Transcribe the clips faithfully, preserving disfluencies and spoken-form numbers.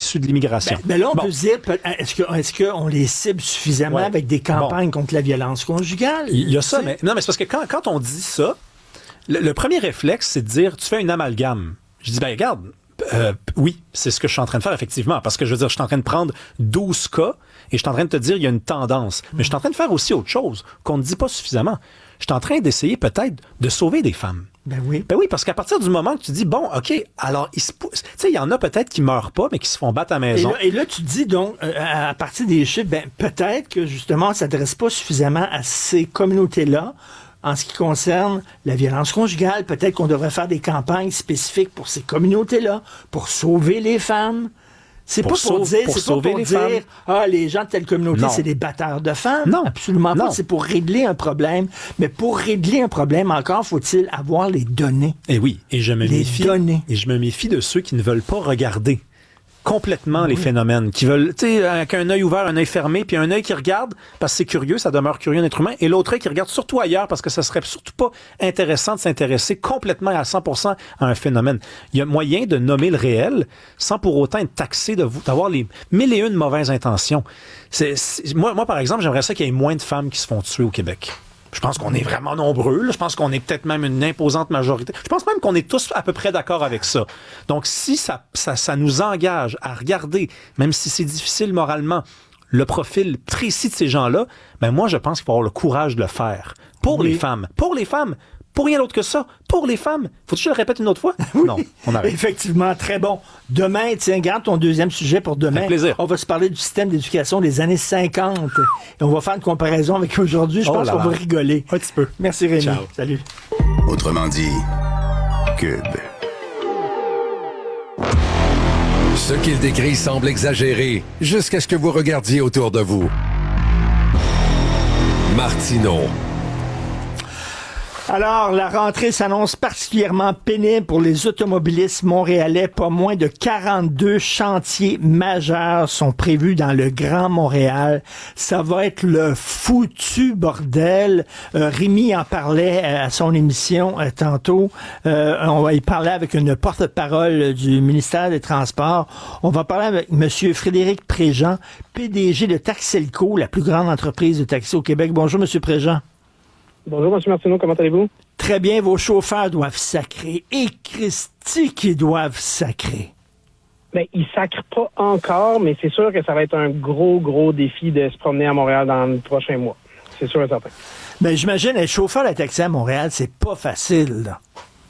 issus de l'immigration. Ben, ben là, on bon. peut se dire, est-ce que, est-ce qu'on les cible suffisamment ouais. avec des campagnes bon. contre la violence conjugale? Il y a ça, mais non, mais c'est parce que quand, quand on dit ça, le, le premier réflexe, c'est de dire, tu fais une amalgame. Je dis, ben regarde, euh, oui, c'est ce que je suis en train de faire, effectivement, parce que je veux dire, je suis en train de prendre douze cas et je suis en train de te dire, il y a une tendance. Mais je suis en train de faire aussi autre chose qu'on ne dit pas suffisamment. Je suis en train d'essayer peut-être de sauver des femmes. Ben oui. Ben oui, parce qu'à partir du moment que tu dis, bon, OK, alors, il se pou... tu sais, il y en a peut-être qui meurent pas, mais qui se font battre à la maison. Et là, et là tu dis donc, euh, à partir des chiffres, ben, peut-être que justement, on ne s'adresse pas suffisamment à ces communautés-là en ce qui concerne la violence conjugale. Peut-être qu'on devrait faire des campagnes spécifiques pour ces communautés-là, pour sauver les femmes. C'est pas pour sauve, dire, pour c'est pas pour les dire, femmes. ah, les gens de telle communauté, non. c'est des batteurs de femmes. Non. Absolument non. pas. C'est pour régler un problème. Mais pour régler un problème, encore faut-il avoir les données. Et oui. Et je me les méfie. données. Et je me méfie de ceux qui ne veulent pas regarder complètement oui. les phénomènes, qui veulent, tu sais, avec un œil ouvert, un œil fermé, puis un œil qui regarde, parce que c'est curieux, ça demeure curieux un être humain, et l'autre œil qui regarde surtout ailleurs, parce que ça serait surtout pas intéressant de s'intéresser complètement à cent pour cent à un phénomène. Il y a moyen de nommer le réel sans pour autant être taxé de vous, d'avoir les mille et une mauvaises intentions. C'est, c'est, moi, moi, par exemple, j'aimerais ça qu'il y ait moins de femmes qui se font tuer au Québec. Je pense qu'on est vraiment nombreux. Là. Je pense qu'on est peut-être même une imposante majorité. Je pense même qu'on est tous à peu près d'accord avec ça. Donc, si ça, ça, ça nous engage à regarder, même si c'est difficile moralement, le profil précis de ces gens-là, ben moi, je pense qu'il faut avoir le courage de le faire. Pour oui. les femmes. Pour les femmes. Pour rien d'autre que ça. Pour les femmes. Faut-tu que je le répète une autre fois? Oui. Non, on arrête. Effectivement, très bon. Demain, tiens, garde ton deuxième sujet pour demain. Avec plaisir. On va se parler du système d'éducation des années cinquante. Et on va faire une comparaison avec aujourd'hui. Je oh pense là qu'on là. va rigoler. Un petit peu. Merci Rémi. Ciao. Salut. Autrement dit, Cube. Ce qu'il décrit semble exagéré jusqu'à ce que vous regardiez autour de vous. Martineau. Alors, la rentrée s'annonce particulièrement pénible pour les automobilistes montréalais. Pas moins de quarante-deux chantiers majeurs sont prévus dans le Grand Montréal. Ça va être le foutu bordel. Euh, Rémi en parlait à son émission euh, tantôt. Euh, on va y parler avec une porte-parole du ministère des Transports. On va parler avec M. Frédéric Préjean, P D G de Taxelco, la plus grande entreprise de taxi au Québec. Bonjour, M. Préjean. Bonjour, M. Martineau, comment allez-vous? Très bien, vos chauffeurs doivent sacrer. Et Christy qui doivent sacrer. Bien, ils sacrent pas encore, mais c'est sûr que ça va être un gros, gros défi de se promener à Montréal dans le prochain mois. C'est sûr et certain. Bien, j'imagine, être chauffeur de taxi à Montréal, c'est pas facile, là.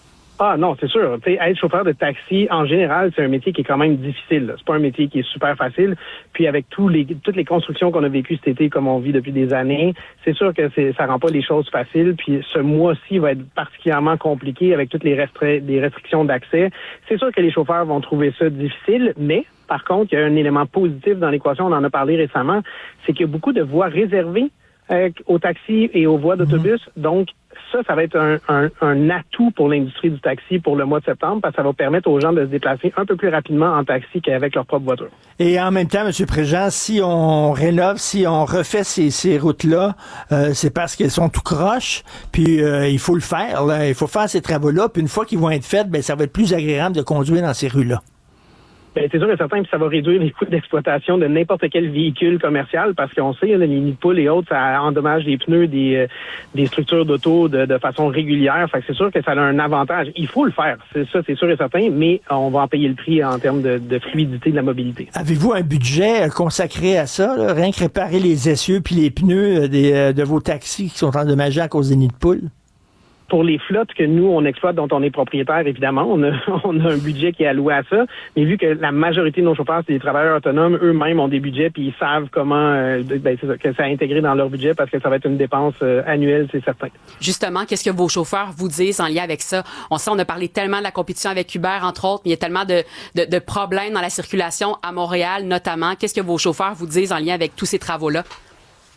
Ah non, c'est sûr. T'sais, être chauffeur de taxi, en général, c'est un métier qui est quand même difficile. Là. C'est pas un métier qui est super facile. Puis avec tous les, toutes les constructions qu'on a vécues cet été, comme on vit depuis des années, c'est sûr que c'est, ça rend pas les choses faciles. Puis ce mois-ci va être particulièrement compliqué avec toutes les, restri- les restrictions d'accès. C'est sûr que les chauffeurs vont trouver ça difficile, mais par contre, il y a un élément positif dans l'équation, on en a parlé récemment, c'est qu'il y a beaucoup de voies réservées euh, aux taxis et aux voies d'autobus. Mmh. Donc, ça, ça va être un, un, un atout pour l'industrie du taxi pour le mois de septembre parce que ça va permettre aux gens de se déplacer un peu plus rapidement en taxi qu'avec leur propre voiture. Et en même temps, M. Préjean, si on rénove, si on refait ces, ces routes-là, euh, c'est parce qu'elles sont tout croches, puis euh, il faut le faire. Là. Il faut faire ces travaux-là, puis une fois qu'ils vont être faits, ben, ça va être plus agréable de conduire dans ces rues-là. Bien, c'est sûr et certain que ça va réduire les coûts d'exploitation de n'importe quel véhicule commercial parce qu'on sait, les nids de poules et autres, ça endommage les pneus des, euh, des structures d'auto de, de façon régulière. Fait que c'est sûr que ça a un avantage. Il faut le faire, c'est ça, c'est sûr et certain, mais on va en payer le prix en termes de, de fluidité de la mobilité. Avez-vous un budget consacré à ça, là? Rien que réparer les essieux puis les pneus des, de vos taxis qui sont endommagés à cause des nids de poules? Pour les flottes que nous, on exploite, dont on est propriétaire, évidemment, on a, on a un budget qui est alloué à ça. Mais vu que la majorité de nos chauffeurs, c'est des travailleurs autonomes, eux-mêmes ont des budgets, puis ils savent comment euh, ben, c'est ça, que ça a intégré dans leur budget parce que ça va être une dépense euh, annuelle, c'est certain. Justement, qu'est-ce que vos chauffeurs vous disent en lien avec ça? On sait, on a parlé tellement de la compétition avec Uber, entre autres, mais il y a tellement de, de, de problèmes dans la circulation à Montréal, notamment. Qu'est-ce que vos chauffeurs vous disent en lien avec tous ces travaux-là?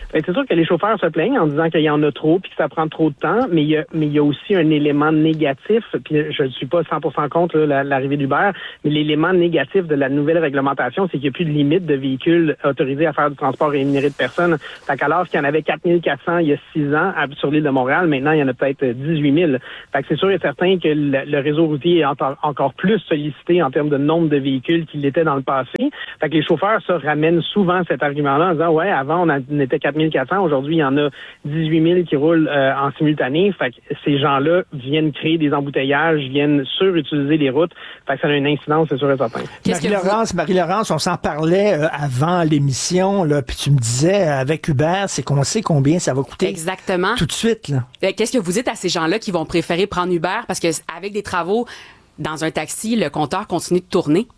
Ben, c'est sûr que les chauffeurs se plaignent en disant qu'il y en a trop puis que ça prend trop de temps, mais il y a, mais il y a aussi un élément négatif, puis je ne suis pas cent pour cent contre là, l'arrivée d'Uber, mais l'élément négatif de la nouvelle réglementation, c'est qu'il n'y a plus de limite de véhicules autorisés à faire du transport rémunéré de personnes. Fait qu'alors qu'il y en avait quatre mille quatre cents il y a six ans sur l'île de Montréal, maintenant il y en a peut-être dix-huit mille. Fait que c'est sûr et certain que le, le réseau routier est encore, encore plus sollicité en termes de nombre de véhicules qu'il l'était dans le passé. Fait que les chauffeurs se ramènent souvent cet argument-là en disant, ouais, avant on, a, on était quatre mille quatre cents, aujourd'hui il y en a dix-huit mille qui roulent euh, en simultané. Fait que ces gens-là viennent créer des embouteillages, viennent surutiliser les routes. Fait que ça a une incidence, c'est sûr et certain. Marie-Laurence, vous... Marie-Laurence, on s'en parlait euh, avant l'émission, là, puis tu me disais, euh, avec Uber, c'est qu'on sait combien ça va coûter. Exactement. Tout de suite, là. Qu'est-ce que vous dites à ces gens-là qui vont préférer prendre Uber parce que avec des travaux dans un taxi, le compteur continue de tourner?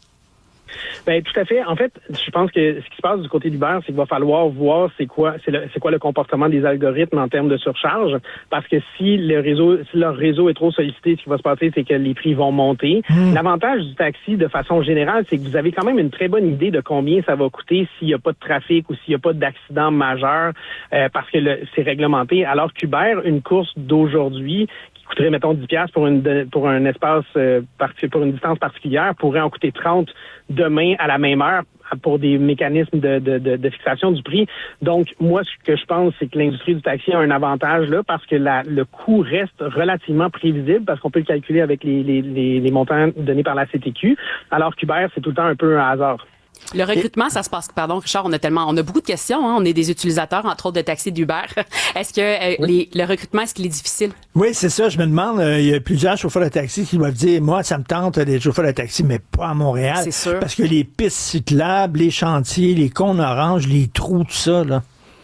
Ben tout à fait. En fait, je pense que ce qui se passe du côté d'Uber, c'est qu'il va falloir voir c'est quoi, c'est, le, c'est quoi le comportement des algorithmes en termes de surcharge. Parce que si le réseau, si leur réseau est trop sollicité, ce qui va se passer, c'est que les prix vont monter. Mmh. L'avantage du taxi, de façon générale, c'est que vous avez quand même une très bonne idée de combien ça va coûter s'il n'y a pas de trafic ou s'il n'y a pas d'accident majeur, euh, parce que le, c'est réglementé. Alors qu'Uber, une course d'aujourd'hui coûterait, mettons, dix dollars pour une pour un espace euh, pour une distance particulière, pourrait en coûter trente demain à la même heure pour des mécanismes de, de, de, de fixation du prix. Donc, moi, ce que je pense, c'est que l'industrie du taxi a un avantage là parce que la, le coût reste relativement prévisible parce qu'on peut le calculer avec les, les, les, les montants donnés par la C T Q, alors qu'Uber, c'est tout le temps un peu un hasard. Le recrutement, ça se passe, pardon, Richard, on a tellement, on a beaucoup de questions, hein, on est des utilisateurs, entre autres, de taxis d'Uber. Est-ce que euh, oui. les, le recrutement, est-ce qu'il est difficile? Oui, c'est ça, je me demande, euh, il y a plusieurs chauffeurs de taxi qui doivent dire, moi, ça me tente d'être chauffeur de taxi, mais pas à Montréal. C'est sûr. Parce que les pistes cyclables, les chantiers, les cônes oranges, les trous, tout ça, là.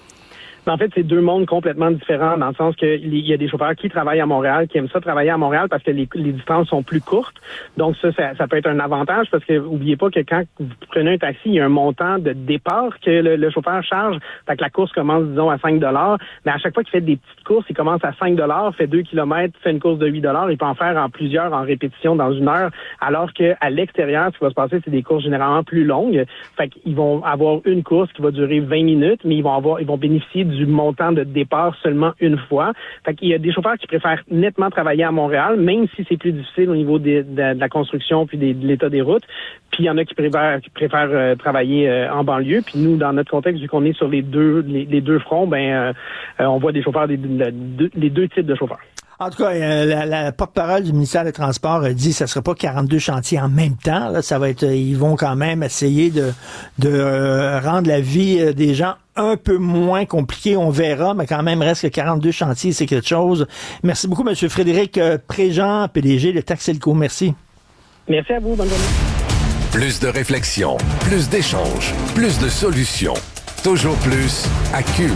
En fait, c'est deux mondes complètement différents dans le sens que il y a des chauffeurs qui travaillent à Montréal, qui aiment ça travailler à Montréal parce que les, les distances sont plus courtes. Donc ça, ça, ça peut être un avantage parce que oubliez pas que quand vous prenez un taxi, il y a un montant de départ que le, le chauffeur charge. Fait que la course commence, disons, à cinq dollars. Mais à chaque fois qu'il fait des petites courses, il commence à cinq dollars, fait deux kilomètres, fait une course de huit dollars. Il peut en faire en plusieurs en répétition dans une heure. Alors que à l'extérieur, ce qui va se passer, c'est des courses généralement plus longues. Fait qu'ils vont avoir une course qui va durer vingt minutes, mais ils vont avoir, ils vont bénéficier du montant de départ seulement une fois. Fait qu'il y a des chauffeurs qui préfèrent nettement travailler à Montréal, même si c'est plus difficile au niveau des, de, de la construction puis des, de l'état des routes. Puis il y en a qui préfèrent, qui préfèrent euh, travailler euh, en banlieue. Puis nous, dans notre contexte, vu qu'on est sur les deux, les, les deux fronts, ben euh, euh, on voit des chauffeurs, des, des, des, les deux types de chauffeurs. En tout cas, euh, la, la porte-parole du ministère des Transports a dit que ça ne sera pas quarante-deux chantiers en même temps. Là, ça va être, ils vont quand même essayer de, de euh, rendre la vie des gens un peu moins compliquée. On verra, mais quand même, reste que quarante-deux chantiers, c'est quelque chose. Merci beaucoup, M. Frédéric Préjean, P D G de Taxelco. Merci. Merci à vous. Bonne journée. Plus de réflexion, plus d'échanges, plus de solutions. Toujours plus à Cube.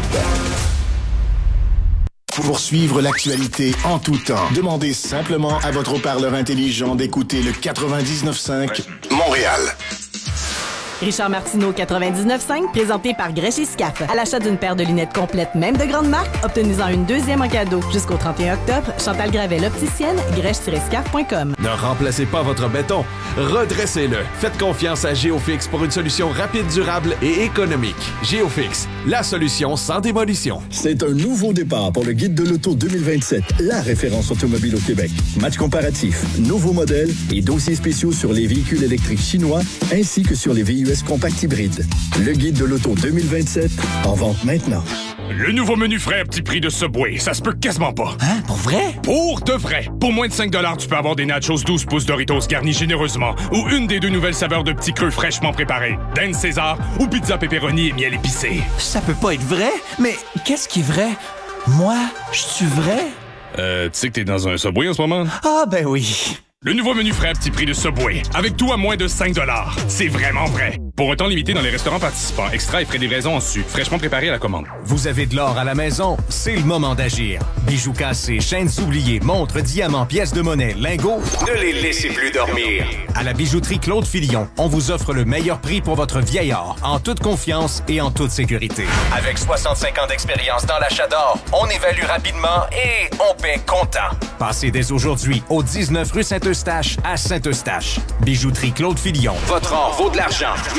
Pour suivre l'actualité en tout temps, demandez simplement à votre haut-parleur intelligent d'écouter le quatre-vingt-dix-neuf cinq Montréal. Richard Martineau, quatre-vingt-dix-neuf cinq, présenté par Grèche et Scaf. À l'achat d'une paire de lunettes complètes, même de grande marque, obtenez-en une deuxième en cadeau. Jusqu'au trente et un octobre, Chantal Gravel, opticienne, grèche tiret scaf point com. Ne remplacez pas votre béton, redressez-le. Faites confiance à Géofix pour une solution rapide, durable et économique. Géofix, la solution sans démolition. C'est un nouveau départ pour le Guide de l'auto deux mille vingt-sept, la référence automobile au Québec. Match comparatif, nouveaux modèles et dossiers spéciaux sur les véhicules électriques chinois ainsi que sur les V U S compact hybride. Le Guide de l'auto deux mille vingt-sept, en vente maintenant. Le nouveau menu frais à petit prix de Subway, ça se peut quasiment pas. Hein? Pour vrai? Pour de vrai! Pour moins de cinq dollars, tu peux avoir des nachos douze pouces Doritos garnis généreusement ou une des deux nouvelles saveurs de petits creux fraîchement préparés, dinde César ou pizza pepperoni et miel épicé. Ça peut pas être vrai? Mais qu'est-ce qui est vrai? Moi, je suis vrai? Euh, tu sais que t'es dans un Subway en ce moment? Ah, ben oui. Le nouveau menu frais à petit prix de Subway, avec tout à moins de cinq dollars. C'est vraiment vrai. Pour un temps limité dans les restaurants participants, extra et frais de livraison en su, fraîchement préparé à la commande. Vous avez de l'or à la maison? C'est le moment d'agir. Bijoux cassés, chaînes oubliées, montres, diamants, pièces de monnaie, lingots, ne les laissez plus dormir. À la bijouterie Claude Filion, on vous offre le meilleur prix pour votre vieil or, en toute confiance et en toute sécurité. Avec soixante-cinq ans d'expérience dans l'achat d'or, on évalue rapidement et on paie comptant. Passez dès aujourd'hui au dix-neuf rue Saint-Eustache à Saint-Eustache. Bijouterie Claude Filion. Votre or vaut de l'argent. Maintenant,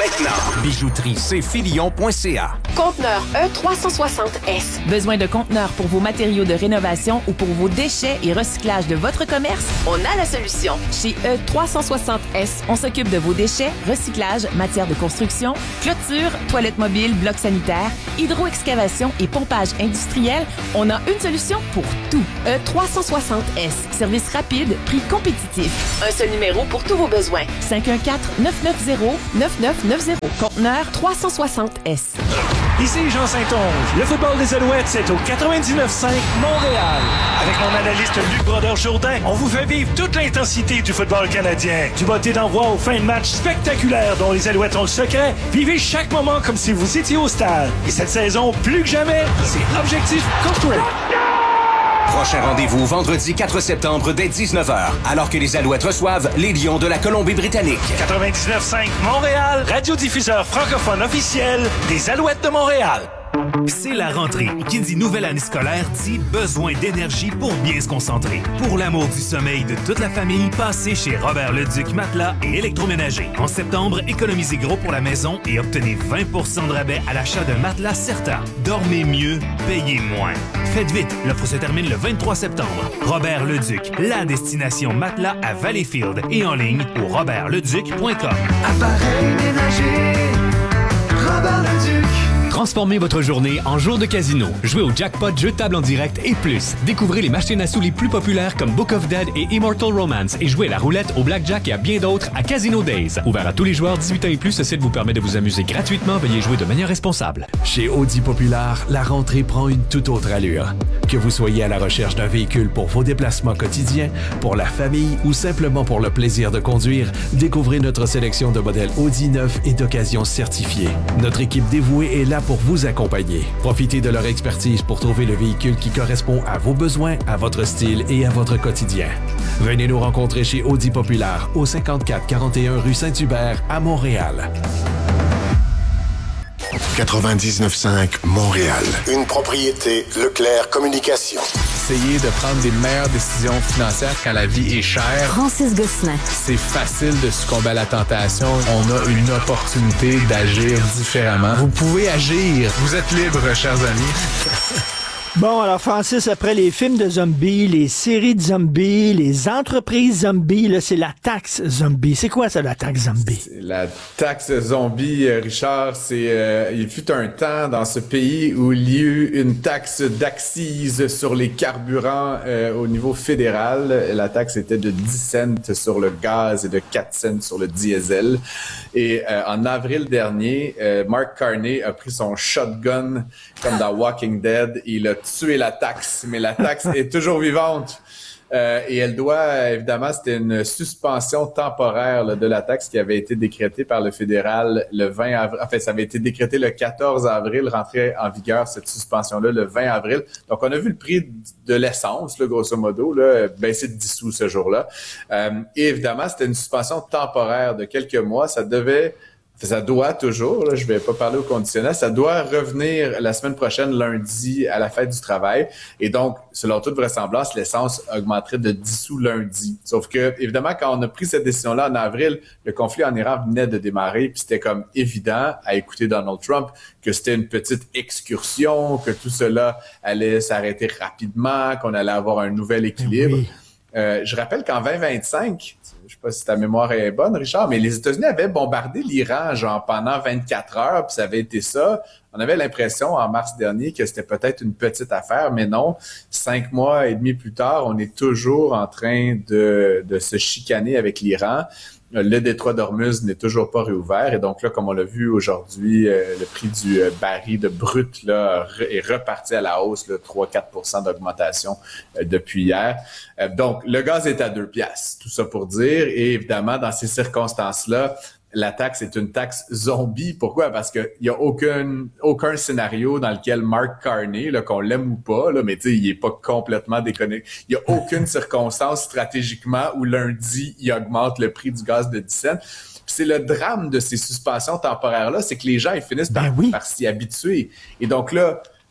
maintenant. Bijouterie c filion point c a. Conteneur E trois cent soixante S. Besoin de conteneurs pour vos matériaux de rénovation ou pour vos déchets et recyclage de votre commerce? On a la solution. Chez E trois cent soixante S, on s'occupe de vos déchets, recyclage, matière de construction, clôture, toilettes mobiles, blocs sanitaires, hydroexcavation et pompage industriel. On a une solution pour tout. E trois cent soixante S. Service rapide, prix compétitif. Un seul numéro pour tous vos besoins. cinq un quatre, neuf neuf zéro, neuf neuf neuf zéro. Conteneur trois cent soixante S. Ici Jean Saint-Onge. Le football des Alouettes, c'est au quatre-vingt-dix-neuf cinq Montréal. Avec mon analyste Luc Brodeur-Jourdain, on vous fait vivre toute l'intensité du football canadien. Du botté d'envoi aux fins de match spectaculaires dont les Alouettes ont le secret. Vivez chaque moment comme si vous étiez au stade. Et cette saison, plus que jamais, c'est Objectif Corporate. Prochain rendez-vous vendredi quatre septembre dès dix-neuf heures, alors que les Alouettes reçoivent les Lions de la Colombie-Britannique. quatre-vingt-dix-neuf cinq Montréal, radiodiffuseur francophone officiel des Alouettes de Montréal. C'est la rentrée. Qui dit nouvelle année scolaire dit besoin d'énergie pour bien se concentrer. Pour l'amour du sommeil de toute la famille, passez chez Robert Leduc Matelas et Électroménager. En septembre, économisez gros pour la maison et obtenez vingt pour cent de rabais à l'achat d'un matelas Certa. Dormez mieux, payez moins. Faites vite, l'offre se termine le vingt-trois septembre. Robert Leduc, la destination matelas à Valleyfield et en ligne au robert leduc point com. Appareil ménager, Robert Leduc. Transformez votre journée en jour de casino. Jouez au jackpot, jeux de table en direct et plus. Découvrez les machines à sous les plus populaires comme Book of Dead et Immortal Romance et jouez à la roulette, au blackjack et à bien d'autres à Casino Days. Ouvert à tous les joueurs dix-huit ans et plus, ce site vous permet de vous amuser gratuitement. Veuillez jouer de manière responsable. Chez Audi Populaire, la rentrée prend une toute autre allure. Que vous soyez à la recherche d'un véhicule pour vos déplacements quotidiens, pour la famille ou simplement pour le plaisir de conduire, découvrez notre sélection de modèles Audi neufs et d'occasion certifiés. Notre équipe dévouée est là pour vous accompagner. Profitez de leur expertise pour trouver le véhicule qui correspond à vos besoins, à votre style et à votre quotidien. Venez nous rencontrer chez Audi Populaire au cinquante-quatre quarante et un rue Saint-Hubert à Montréal. quatre-vingt-dix-neuf cinq Montréal. Une propriété Leclerc Communication. Essayer de prendre des meilleures décisions financières quand la vie est chère. Francis Gosselin. C'est facile de succomber à la tentation. On a une opportunité d'agir différemment. Vous pouvez agir. Vous êtes libre, chers amis. Bon, alors Francis, après les films de zombies, les séries de zombies, les entreprises zombies, là, c'est la taxe zombie. C'est quoi ça, la taxe zombie? C'est la taxe zombie, Richard, c'est euh, il fut un temps dans ce pays où il y eut une taxe d'accise sur les carburants euh, au niveau fédéral. La taxe était de dix cents sur le gaz et de quatre cents sur le diesel. Et euh, en avril dernier, euh, Mark Carney a pris son shotgun comme dans Walking Dead. Il a tué la taxe, mais la taxe est toujours vivante. Euh, et elle doit, évidemment, c'était une suspension temporaire là, de la taxe qui avait été décrétée par le fédéral le vingt avril. En fait, ça avait été décrété le quatorze avril, rentrée en vigueur cette suspension-là le vingt avril. Donc, on a vu le prix de l'essence, là, grosso modo, là, baisser de dix sous ce jour-là. Euh, et évidemment, c'était une suspension temporaire de quelques mois. Ça devait... Ça doit toujours, là, je vais pas parler au conditionnel, ça doit revenir la semaine prochaine, lundi, à la fête du travail. Et donc, selon toute vraisemblance, l'essence augmenterait de dix sous lundi. Sauf que, évidemment, quand on a pris cette décision-là en avril, le conflit en Iran venait de démarrer, puis c'était comme évident, à écouter Donald Trump, que c'était une petite excursion, que tout cela allait s'arrêter rapidement, qu'on allait avoir un nouvel équilibre. Oui. Euh, je rappelle qu'en vingt vingt-cinq, je sais pas si ta mémoire est bonne, Richard, mais les États-Unis avaient bombardé l'Iran genre pendant vingt-quatre heures, puis ça avait été ça. On avait l'impression en mars dernier que c'était peut-être une petite affaire, mais non. Cinq mois et demi plus tard, on est toujours en train de, de se chicaner avec l'Iran. Le détroit d'Ormuz n'est toujours pas réouvert. Et donc là, comme on l'a vu aujourd'hui, euh, le prix du euh, baril de brut là, re- est reparti à la hausse, là, trois à quatre pour cent d'augmentation euh, depuis hier. Euh, donc, le gaz est à deux piastres. Tout ça pour dire. Et évidemment, dans ces circonstances-là, la taxe est une taxe zombie. Pourquoi? Parce qu'il n'y a aucun, aucun scénario dans lequel Mark Carney, là, qu'on l'aime ou pas, là, mais tu sais, il est pas complètement déconnecté. Il n'y a aucune circonstance stratégiquement où lundi, il augmente le prix du gaz de dix cents. Puis c'est le drame de ces suspensions temporaires-là, c'est que les gens, ils finissent par, ben oui. par s'y habituer. Et donc là,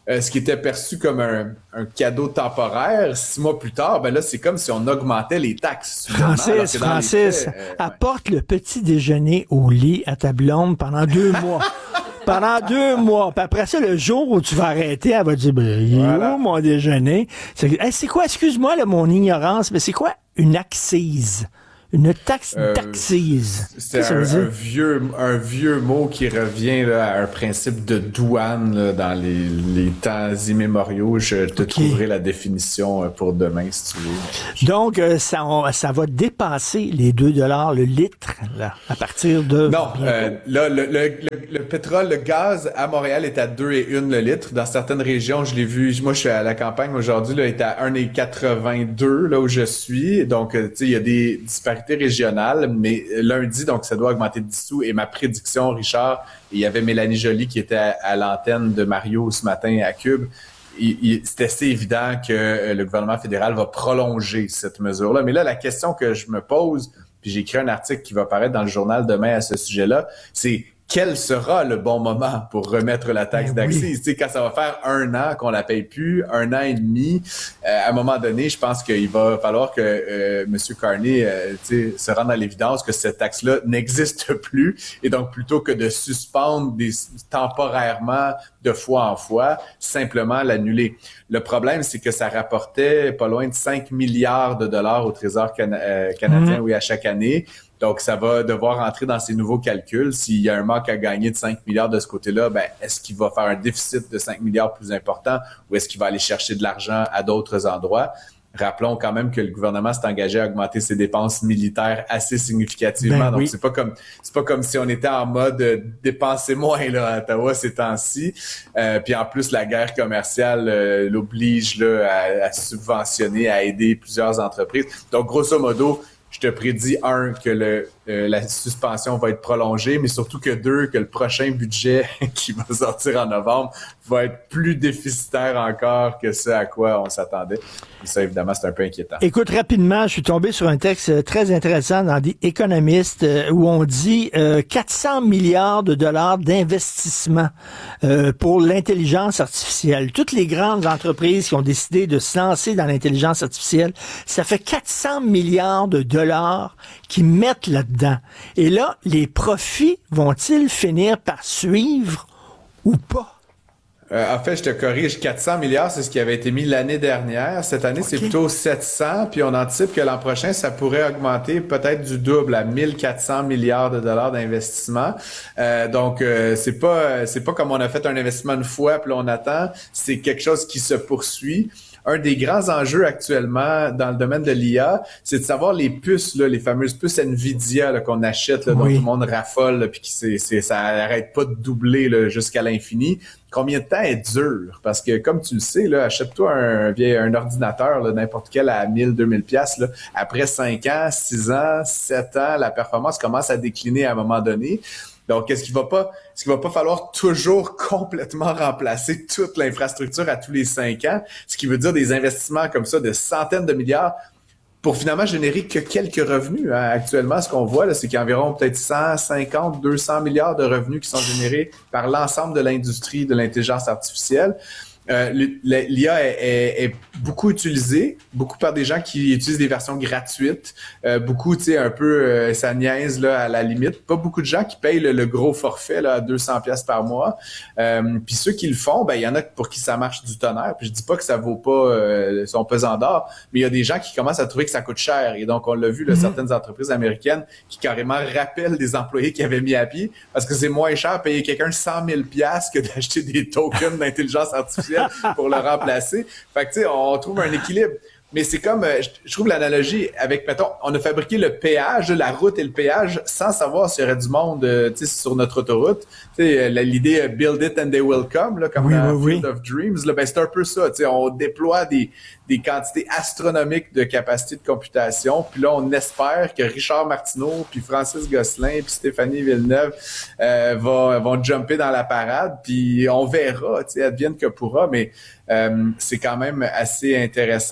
euh, ce qui était perçu comme un, un cadeau temporaire, six mois plus tard, ben là, c'est comme si on augmentait les taxes. Francis, Francis, faits, euh, apporte ouais. le petit déjeuner au lit à ta blonde pendant deux mois. Pendant deux mois. Puis après ça, le jour où tu vas arrêter, elle va dire, ben, il est voilà. où mon déjeuner? C'est, hey, c'est quoi, excuse-moi, là, mon ignorance, mais c'est quoi une accise? Une taxe euh, d'accise. C'est un, un, vieux, un vieux mot qui revient là, à un principe de douane là, dans les, les temps immémoriaux. Je te okay. trouverai la définition pour demain, si tu veux. Donc, euh, ça, on, ça va dépasser les deux dollars le litre là, à partir de... Non, euh, là, le, le, le, le pétrole, le gaz à Montréal est à deux et un le litre. Dans certaines régions, je l'ai vu, moi je suis à la campagne aujourd'hui, là, est à un et quatre-vingt-deux là où je suis. Donc, tu sais, il y a des disparités régionale, mais lundi, donc ça doit augmenter de dix sous. Et ma prédiction, Richard, il y avait Mélanie Joly qui était à, à l'antenne de Mario ce matin à Cube. Il, il, c'est assez évident que le gouvernement fédéral va prolonger cette mesure-là. Mais là, la question que je me pose, puis j'ai écrit un article qui va paraître dans le journal demain à ce sujet-là, c'est quel sera le bon moment pour remettre la taxe ben d'accise? Oui. Tu sais, quand ça va faire un an qu'on la paye plus, un an et demi, euh, à un moment donné, je pense qu'il va falloir que euh, M. Carney euh, tu sais, se rende à l'évidence que cette taxe-là n'existe plus. Et donc, plutôt que de suspendre des, temporairement de fois en fois, simplement l'annuler. Le problème, c'est que ça rapportait pas loin de cinq milliards de dollars au Trésor cana- euh, canadien, mmh. oui, à chaque année. Donc, ça va devoir entrer dans ces nouveaux calculs. S'il y a un manque à gagner de cinq milliards de ce côté-là, ben, est-ce qu'il va faire un déficit de cinq milliards plus important ou est-ce qu'il va aller chercher de l'argent à d'autres endroits? Rappelons quand même que le gouvernement s'est engagé à augmenter ses dépenses militaires assez significativement. Ben, Donc, oui. c'est pas comme c'est pas comme si on était en mode euh, dépenser moins là, à Ottawa ces temps-ci. Euh, puis en plus, la guerre commerciale euh, l'oblige là, à, à subventionner, à aider plusieurs entreprises. Donc, grosso modo, je te prédis, un, que le, euh, la suspension va être prolongée, mais surtout que deux, que le prochain budget qui va sortir en novembre va être plus déficitaire encore que ce à quoi on s'attendait. Et ça, évidemment, c'est un peu inquiétant. Écoute, rapidement, je suis tombé sur un texte très intéressant dans The Economist euh, où on dit euh, quatre cents milliards de dollars d'investissement euh, pour l'intelligence artificielle. Toutes les grandes entreprises qui ont décidé de se lancer dans l'intelligence artificielle, ça fait quatre cents milliards de dollars qui mettent là-dedans. Et là, les profits vont-ils finir par suivre ou pas? Euh, en fait, je te corrige, quatre cents milliards, c'est ce qui avait été mis l'année dernière. Cette année, okay. c'est plutôt sept cents, puis on anticipe que l'an prochain, ça pourrait augmenter peut-être du double à mille quatre cents milliards de dollars d'investissement. Euh, donc, euh, c'est pas c'est pas comme on a fait un investissement une fois, puis là, on attend. C'est quelque chose qui se poursuit. Un des grands enjeux actuellement dans le domaine de l'I A, c'est de savoir les puces, là, les fameuses puces Nvidia là, qu'on achète, là, oui. dont tout le monde raffole, puis qui c'est, c'est, ça n'arrête pas de doubler là, jusqu'à l'infini. Combien de temps est dur? Parce que comme tu le sais, là, achète-toi un, un ordinateur, là, n'importe quel à mille, deux mille piastres, là. Après cinq ans, six ans, sept ans, la performance commence à décliner à un moment donné. Donc, est-ce qu'il va pas, est-ce qu'il va pas falloir toujours complètement remplacer toute l'infrastructure à tous les cinq ans? Ce qui veut dire des investissements comme ça de centaines de milliards pour finalement générer que quelques revenus. Hein. Actuellement, ce qu'on voit, là, c'est qu'il y a environ peut-être cent cinquante, deux cents milliards de revenus qui sont générés par l'ensemble de l'industrie de l'intelligence artificielle. Euh, l'I A est, est, est beaucoup utilisée, beaucoup par des gens qui utilisent des versions gratuites, euh, beaucoup, tu sais, un peu, euh, ça niaise là, à la limite. Pas beaucoup de gens qui payent le, le gros forfait là, à deux cents piastres par mois. Euh, puis ceux qui le font, ben il y en a pour qui ça marche du tonnerre. Puis je dis pas que ça vaut pas euh, son pesant d'or, mais il y a des gens qui commencent à trouver que ça coûte cher. Et donc, on l'a vu, là, mm-hmm. certaines entreprises américaines qui carrément rappellent des employés qui avaient mis à pied parce que c'est moins cher payer quelqu'un cent mille piastres que d'acheter des tokens d'intelligence artificielle pour le remplacer. Fait que, tu sais, on trouve un équilibre. Mais c'est comme, euh, je trouve l'analogie avec, mettons, on a fabriqué le péage, la route et le péage, sans savoir s'il y aurait du monde, euh, tu sais, sur notre autoroute. Tu sais, l'idée euh, build it and they will come, là, comme oui, dans oui, Field oui. of Dreams, là, ben c'est un peu ça. Tu sais, on déploie des des quantités astronomiques de capacité de computation. Puis là, on espère que Richard Martineau, puis Francis Gosselin, puis Stéphanie Villeneuve euh, vont, vont jumper dans la parade. Puis on verra, tu sais, advienne que pourra. Mais euh, c'est quand même assez intéressant là,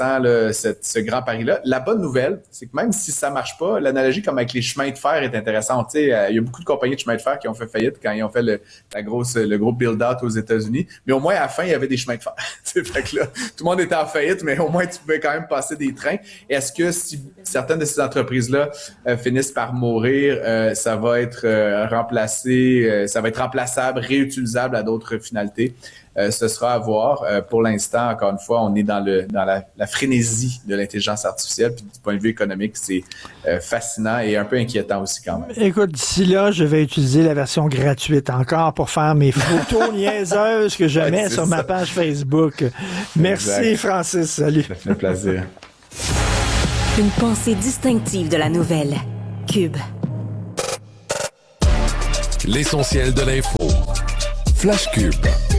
là, cette, ce grand pari-là. La bonne nouvelle, c'est que même si ça marche pas, l'analogie comme avec les chemins de fer est intéressante. Tu sais, il y a beaucoup de compagnies de chemins de fer qui ont fait faillite quand ils ont fait le, la grosse, le gros build-out aux États-Unis. Mais au moins, à la fin, il y avait des chemins de fer. Fait que là, tout le monde était en faillite, mais au moins, tu pouvais quand même passer des trains. Est-ce que si certaines de ces entreprises-là euh, finissent par mourir, euh, ça va être euh, remplacé, euh, ça va être remplaçable, réutilisable à d'autres finalités? Euh, ce sera à voir. Euh, pour l'instant, encore une fois, on est dans le dans la, la frénésie de l'intelligence artificielle. Puis du point de vue économique, c'est euh, fascinant et un peu inquiétant aussi quand même. Écoute, d'ici là, je vais utiliser la version gratuite encore pour faire mes photos niaiseuses que je mets ouais, sur ça. ma page Facebook. Merci exact. Francis, salut. Ça fait plaisir. Une pensée distinctive de la nouvelle. Cube. L'essentiel de l'info. Flash Cube.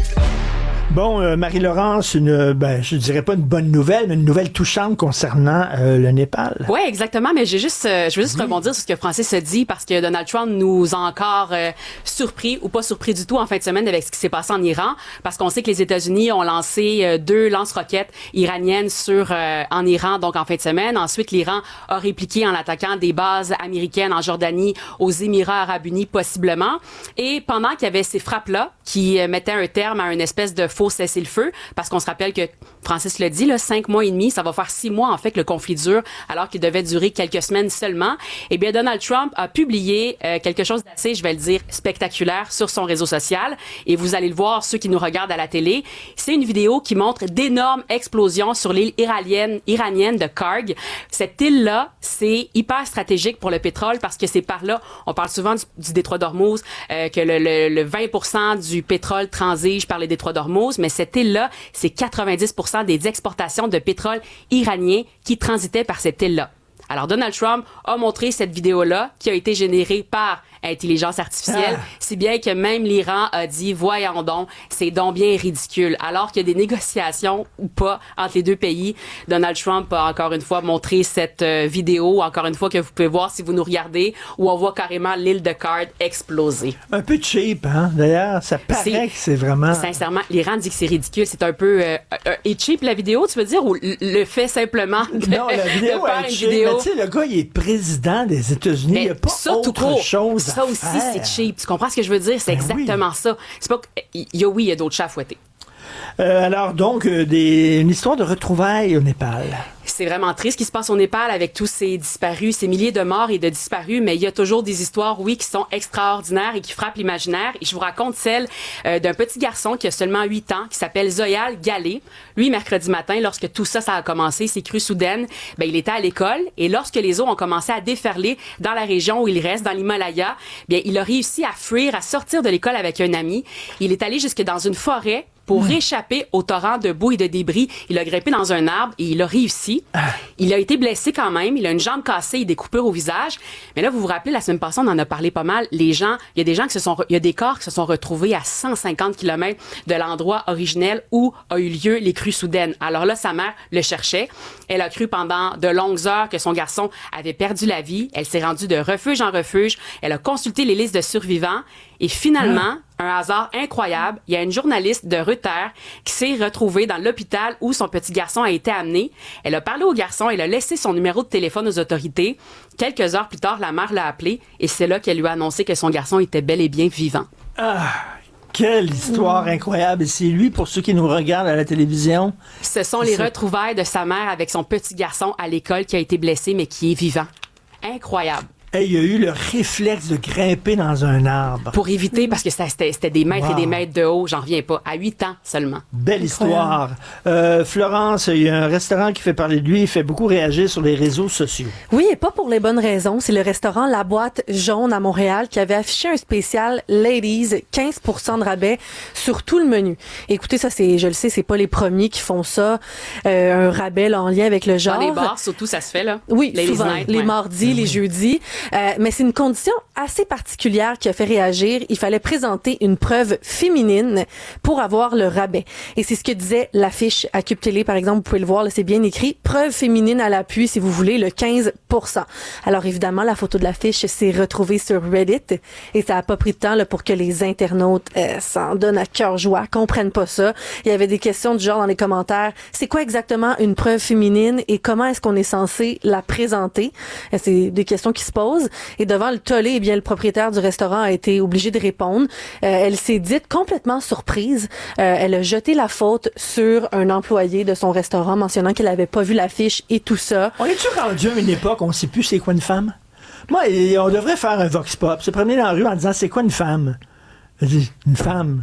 Bon, euh, Marie-Laurence, une, ben, je dirais pas une bonne nouvelle, mais une nouvelle touchante concernant euh, le Népal. Oui, exactement, mais j'ai juste, euh, je veux juste oui. rebondir sur ce que Francis a dit, parce que Donald Trump nous a encore euh, surpris, ou pas surpris du tout en fin de semaine avec ce qui s'est passé en Iran, parce qu'on sait que les États-Unis ont lancé euh, deux lance-roquettes iraniennes sur euh, en Iran, donc en fin de semaine. Ensuite, l'Iran a répliqué en attaquant des bases américaines en Jordanie, aux Émirats arabes unis, possiblement. Et pendant qu'il y avait ces frappes-là, qui euh, mettaient un terme à une espèce de faux cessez-le-feu, parce qu'on se rappelle que, Francis l'a dit, là, cinq mois et demi, ça va faire six mois, en fait, que le conflit dure, alors qu'il devait durer quelques semaines seulement. Eh bien, Donald Trump a publié euh, quelque chose d'assez, je vais le dire, spectaculaire sur son réseau social, et vous allez le voir, ceux qui nous regardent à la télé. C'est une vidéo qui montre d'énormes explosions sur l'île iranienne, iranienne de Karg. Cette île-là, c'est hyper stratégique pour le pétrole, parce que c'est par là, on parle souvent du, du détroit d'Ormuz, euh, que le, le, le vingt pour cent du pétrole transige par le détroit d'Ormuz, mais cette île-là, c'est quatre-vingt-dix pour cent des exportations de pétrole iranien qui transitaient par cette île-là. Alors, Donald Trump a montré cette vidéo-là qui a été générée par intelligence artificielle, ah. si bien que même l'Iran a dit, voyons donc, c'est donc bien ridicule. Alors qu'il y a des négociations ou pas entre les deux pays, Donald Trump a encore une fois montré cette euh, vidéo, encore une fois que vous pouvez voir si vous nous regardez, où on voit carrément l'île de Karg exploser. Un peu cheap, hein? D'ailleurs, ça paraît c'est, que c'est vraiment... Sincèrement, l'Iran dit que c'est ridicule. C'est un peu... Euh, euh, et cheap, la vidéo, tu veux dire, ou le fait simplement de, non, la vidéo de faire est une cheap, vidéo... Mais tu sais, le gars, il est président des États-Unis. Mais il n'y a pas ça, autre tout chose Ça aussi, faire. c'est cheap. Tu comprends ce que je veux dire? C'est ben exactement oui. ça. C'est pas il y a oui, il y a d'autres chats à fouetter. Euh, alors donc, euh, des, une histoire de retrouvailles au Népal. C'est vraiment triste ce qui se passe au Népal avec tous ces disparus, ces milliers de morts et de disparus, mais il y a toujours des histoires, oui, qui sont extraordinaires et qui frappent l'imaginaire. Et je vous raconte celle euh, d'un petit garçon qui a seulement huit ans, qui s'appelle Zoyal Galé. Lui, mercredi matin, lorsque tout ça, ça a commencé, ces crues soudaines, ben, il était à l'école et lorsque les eaux ont commencé à déferler dans la région où il reste, dans l'Himalaya, bien, il a réussi à fuir, à sortir de l'école avec un ami. Il est allé jusque dans une forêt pour mmh. échapper au torrent de boue et de débris. Il a grimpé dans un arbre et il a réussi. Ah. Il a été blessé quand même. Il a une jambe cassée et des coupures au visage. Mais là, vous vous rappelez, la semaine passée, on en a parlé pas mal. Les gens, il y a des gens qui se sont, il y a des corps qui se sont retrouvés à cent cinquante kilomètres de l'endroit originel où a eu lieu les crues soudaines. Alors là, sa mère le cherchait. Elle a cru pendant de longues heures que son garçon avait perdu la vie. Elle s'est rendue de refuge en refuge. Elle a consulté les listes de survivants. Et finalement, mmh. un hasard incroyable, il y a une journaliste de Reuters qui s'est retrouvée dans l'hôpital où son petit garçon a été amené. Elle a parlé au garçon, elle a laissé son numéro de téléphone aux autorités. Quelques heures plus tard, la mère l'a appelé et c'est là qu'elle lui a annoncé que son garçon était bel et bien vivant. Ah! Quelle histoire mmh. incroyable. Et c'est lui, pour ceux qui nous regardent à la télévision. Ce sont les retrouvailles de sa mère avec son petit garçon à l'école qui a été blessé mais qui est vivant. Incroyable. Hey, il y a eu le réflexe de grimper dans un arbre. Pour éviter, parce que c'était, c'était des mètres wow. et des mètres de haut, j'en reviens pas, à huit ans seulement. Belle histoire. Euh, Florence, il y a un restaurant qui fait parler de lui, il fait beaucoup réagir sur les réseaux sociaux. Oui, et pas pour les bonnes raisons. C'est le restaurant La Boîte Jaune à Montréal qui avait affiché un spécial Ladies, quinze pour cent de rabais sur tout le menu. Écoutez, ça, c'est, je le sais, c'est pas les premiers qui font ça, euh, un rabais là, en lien avec le genre. Dans les bars, surtout, ça se fait, là. Oui, Ladies souvent, night, les ouais. mardis, mmh. les jeudis. Euh, mais c'est une condition assez particulière qui a fait réagir. Il fallait présenter une preuve féminine pour avoir le rabais. Et c'est ce que disait l'affiche à Cube Télé, par exemple. Vous pouvez le voir, là, c'est bien écrit. Preuve féminine à l'appui, si vous voulez, le quinze pour cent. Alors évidemment, la photo de l'affiche s'est retrouvée sur Reddit et ça a pas pris de temps là, pour que les internautes euh, s'en donnent à cœur joie, comprennent pas ça. Il y avait des questions du genre dans les commentaires. C'est quoi exactement une preuve féminine et comment est-ce qu'on est censé la présenter? C'est des questions qui se posent. Et devant le tollé, eh bien, le propriétaire du restaurant a été obligé de répondre. Euh, elle s'est dite complètement surprise. Euh, elle a jeté la faute sur un employé de son restaurant, mentionnant qu'elle avait pas vu l'affiche et tout ça. On est-tu rendu à une époque où on sait plus c'est quoi une femme? Moi, on devrait faire un vox pop, se promener dans la rue en disant c'est quoi une femme? Une femme.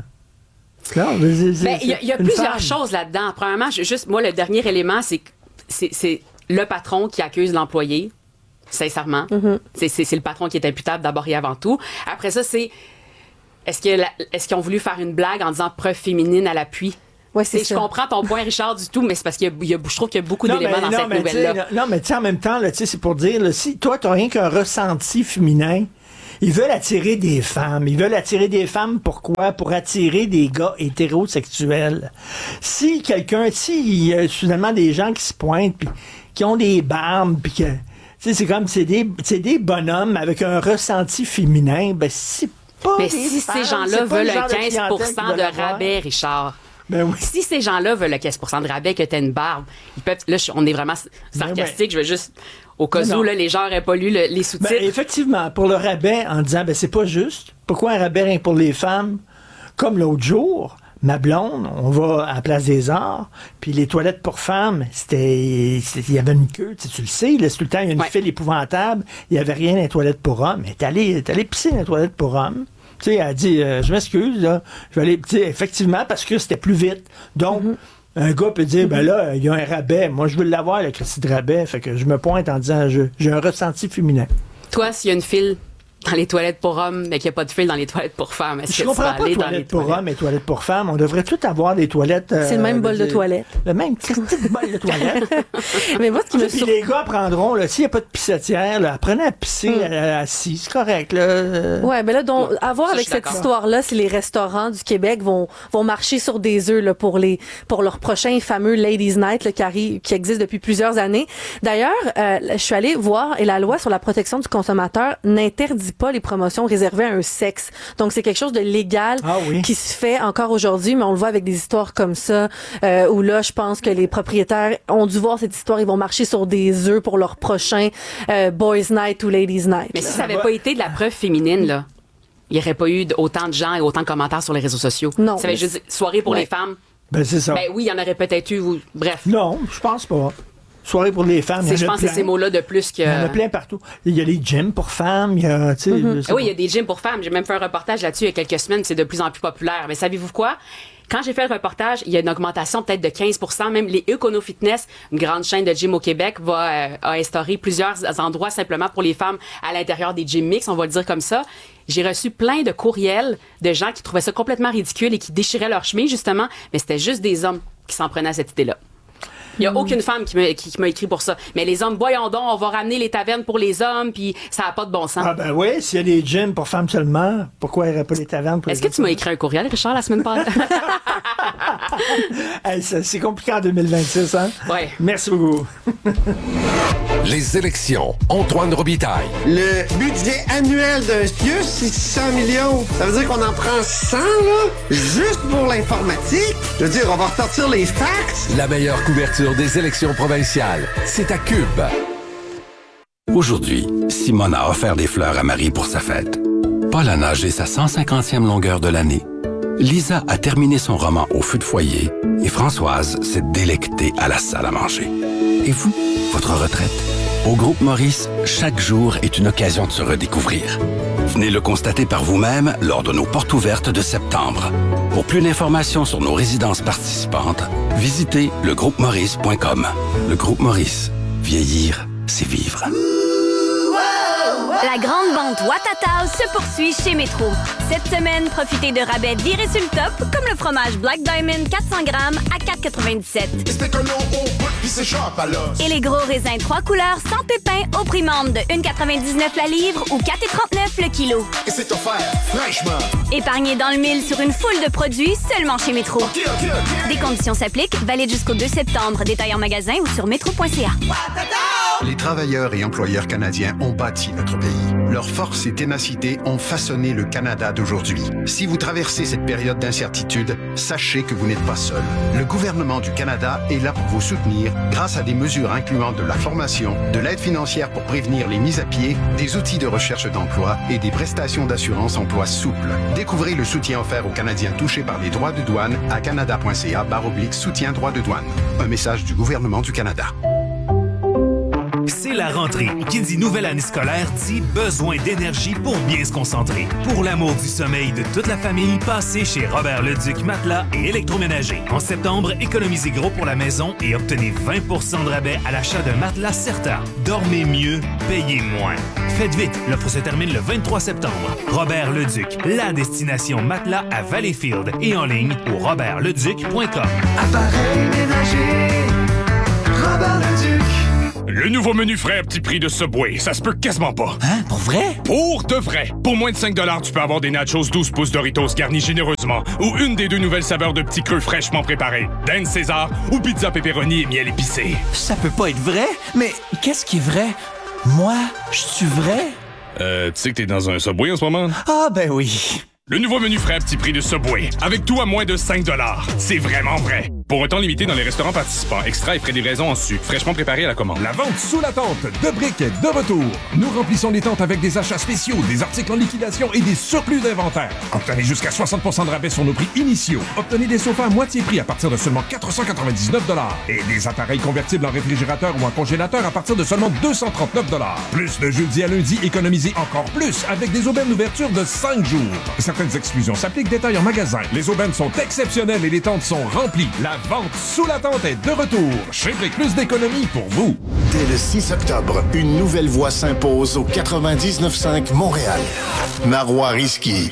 Ben, il y a, y a plusieurs femme. choses là-dedans. Premièrement, juste, moi, le dernier élément, c'est que c'est, c'est le patron qui accuse l'employé. Sincèrement. Mm-hmm. C'est, c'est, c'est le patron qui est imputable d'abord et avant tout. Après ça, c'est est-ce, que la, est-ce qu'ils ont voulu faire une blague en disant preuve féminine à l'appui? Ouais, c'est je comprends ton point, Richard, du tout, mais c'est parce qu'il y a, il y a, je trouve qu'il y a beaucoup non, d'éléments mais, dans non, cette nouvelle-là. Non, mais tu sais, en même temps, là, c'est pour dire, là, si toi, tu n'as rien qu'un ressenti féminin, ils veulent attirer des femmes. Ils veulent attirer des femmes, pourquoi? Pour attirer des gars hétérosexuels. Si quelqu'un, si il y a soudainement des gens qui se pointent, puis qui ont des barbes, puis que... Tu sais, c'est comme, c'est des, c'est des bonhommes avec un ressenti féminin, ben c'est pas Mais des si femmes, ces gens-là veulent un quinze pour cent de, de rabais, Richard, ben oui. si ces gens-là veulent le quinze pour cent de rabais, que t'as une barbe, ils peuvent, là, on est vraiment sarcastique, ben ouais. je veux juste, au cas où, là, les gens n'auraient pas lu le, les sous-titres. Ben, effectivement, pour le rabais, en disant, ben c'est pas juste, pourquoi un rabais rien pour les femmes? Comme l'autre jour, ma blonde, on va à la Place des Arts, puis les toilettes pour femmes, c'était, il y avait une queue, tu, tu le sais, là, tout le temps, il y a une ouais. file épouvantable, il n'y avait rien dans les toilettes pour hommes, elle est allée, elle est allée pisser dans les toilettes pour hommes. Tu sais, elle a dit, euh, je m'excuse, là, je vais aller, tu sais, effectivement, parce que c'était plus vite. Donc, mm-hmm. un gars peut dire, mm-hmm. ben là, il y a un rabais, moi, je veux l'avoir, le Christy de rabais, fait que je me pointe en disant, je, j'ai un ressenti féminin. Toi, s'il y a une file dans les toilettes pour hommes, mais qu'il n'y a pas de fil dans les toilettes pour femmes. Est-ce je que comprends tu vas pas aller toilettes dans les pour toilettes? hommes et toilettes pour femmes. On devrait tout avoir des toilettes. Euh, c'est le même bol de, de toilette. Le même petit bol de toilette. Mais moi, ce qui me Puis sur... les gars prendront, là, s'il n'y a pas de pissotière, là, apprenez à pisser mm. assis. C'est correct, là. Ouais, mais là, donc, à voir avec cette histoire-là, si les restaurants du Québec vont, vont marcher sur des œufs, là, pour les, pour leur prochain fameux Ladies Night, là, qui arrive, qui existe depuis plusieurs années. D'ailleurs, euh, je suis allée voir, et la loi sur la protection du consommateur n'interdit pas les promotions réservées à un sexe. Donc, c'est quelque chose de légal ah, oui. qui se fait encore aujourd'hui, mais on le voit avec des histoires comme ça, euh, où là, je pense que les propriétaires ont dû voir cette histoire, ils vont marcher sur des œufs pour leur prochain euh, Boys Night ou Ladies Night. Mais là. si ça n'avait pas été de la preuve féminine, là, il n'y aurait pas eu autant de gens et autant de commentaires sur les réseaux sociaux. Non. Ça avait juste soirée pour ouais. les femmes. Ben, c'est ça. Ben oui, il y en aurait peut-être eu, ou, bref. Non, je pense pas. Soirée pour les femmes. C'est, je pense que c'est ces mots-là de plus que... Il y en a plein partout. Il y a les gyms pour femmes, il y a, tu sais... Mm-hmm. Oui, il y a des gyms pour femmes. J'ai même fait un reportage là-dessus il y a quelques semaines, c'est de plus en plus populaire. Mais savez-vous quoi? Quand j'ai fait le reportage, il y a une augmentation peut-être de quinze pour cent. Même les Econo Fitness, une grande chaîne de gym au Québec, va euh, a instauré plusieurs endroits simplement pour les femmes à l'intérieur des gyms mix, on va le dire comme ça. J'ai reçu plein de courriels de gens qui trouvaient ça complètement ridicule et qui déchiraient leur chemise, justement. Mais c'était juste des hommes qui s'en prenaient à cette idée-là. Il n'y a aucune femme qui m'a, qui, qui m'a écrit pour ça. Mais les hommes, voyons donc, on va ramener les tavernes pour les hommes, puis ça n'a pas de bon sens. Ah ben oui, s'il y a des gyms pour femmes seulement, pourquoi il n'y aurait pas les tavernes pour Est-ce les que tu m'as écrit un courriel, Richard, la semaine passée? Hey, ça, c'est compliqué en deux mille vingt-six, hein? Oui. Merci beaucoup. Les élections. Antoine Robitaille. Le budget annuel d'un C I U, c'est six cents millions. Ça veut dire qu'on en prend cent, là, juste pour l'informatique. Je veux dire, on va ressortir les fax. La meilleure couverture des élections provinciales, c'est à Cube. Aujourd'hui, Simone a offert des fleurs à Marie pour sa fête. Paul a nagé sa cent cinquantième longueur de l'année. Lisa a terminé son roman au feu de foyer et Françoise s'est délectée à la salle à manger. Et vous, votre retraite? Au Groupe Maurice, chaque jour est une occasion de se redécouvrir. Venez le constater par vous-même lors de nos portes ouvertes de septembre. Pour plus d'informations sur nos résidences participantes, visitez le groupe maurice point com. Le Groupe Maurice, vieillir, c'est vivre. Wow, wow. La grande vente Watatao se poursuit chez Métro. Cette semaine, profitez de rabais virés sur le top, comme le fromage Black Diamond quatre cents grammes à quatre quatre-vingt-dix-sept. Et les gros raisins trois couleurs sans pépins au prix membre de un quatre-vingt-dix-neuf la livre ou quatre trente-neuf le kilo. Et c'est offert fraîchement. Épargnez dans le mille sur une foule de produits seulement chez Métro. Okay, okay, okay. Des conditions s'appliquent, valide jusqu'au deux septembre. Détails en magasin ou sur métro point c a. Les travailleurs et employeurs canadiens ont bâti notre pays. Leur force et ténacité ont façonné le Canada d'aujourd'hui. Si vous traversez cette période d'incertitude, sachez que vous n'êtes pas seul. Le gouvernement du Canada est là pour vous soutenir grâce à des mesures incluant de la formation, de l'aide financière pour prévenir les mises à pied, des outils de recherche d'emploi et des prestations d'assurance emploi souples. Découvrez le soutien offert aux Canadiens touchés par les droits de douane à canada point c a barre oblique soutien droits de douane. Un message du gouvernement du Canada. C'est la rentrée. Qui dit nouvelle année scolaire dit besoin d'énergie pour bien se concentrer. Pour l'amour du sommeil de toute la famille, passez chez Robert Leduc Matelas et Électroménager. En septembre, économisez gros pour la maison et obtenez vingt pour cent de rabais à l'achat d'un matelas Certa. Dormez mieux, payez moins. Faites vite, l'offre se termine le vingt-trois septembre. Robert Leduc, la destination matelas à Valleyfield et en ligne au robert leduc point com. Appareil ménager, Robert Leduc. Le nouveau menu frais à petit prix de Subway, ça se peut quasiment pas. Hein? Pour vrai? Pour de vrai. Pour moins de cinq dollars, tu peux avoir des nachos douze pouces Doritos garnis généreusement ou une des deux nouvelles saveurs de petits creux fraîchement préparés, Dan César ou pizza pepperoni et miel épicé. Ça peut pas être vrai? Mais qu'est-ce qui est vrai? Moi, je suis vrai? Euh, tu sais que t'es dans un Subway en ce moment? Ah, ben oui. Le nouveau menu frais à petit prix de Subway, avec tout à moins de cinq dollars. C'est vraiment vrai. Pour un temps limité dans les restaurants participants, extra et frais de livraison en sucre, fraîchement préparés à la commande. La vente sous la tente de briques est de retour. Nous remplissons les tentes avec des achats spéciaux, des articles en liquidation et des surplus d'inventaire. Obtenez jusqu'à soixante pour cent de rabais sur nos prix initiaux. Obtenez des sofas à moitié prix à partir de seulement quatre cent quatre-vingt-dix-neuf dollars et des appareils convertibles en réfrigérateur ou en congélateur à partir de seulement deux cent trente-neuf dollars. Plus de jeudi à lundi, économisez encore plus avec des aubaines d'ouverture de cinq jours. Certaines exclusions s'appliquent, détails en magasin. Les aubaines sont exceptionnelles et les tentes sont remplies. La vente sous la tente est de retour. Chez Brick, plus d'économies pour vous. Dès le six octobre, une nouvelle voix s'impose au quatre-vingt-dix-neuf cinq Montréal. Marois Risky.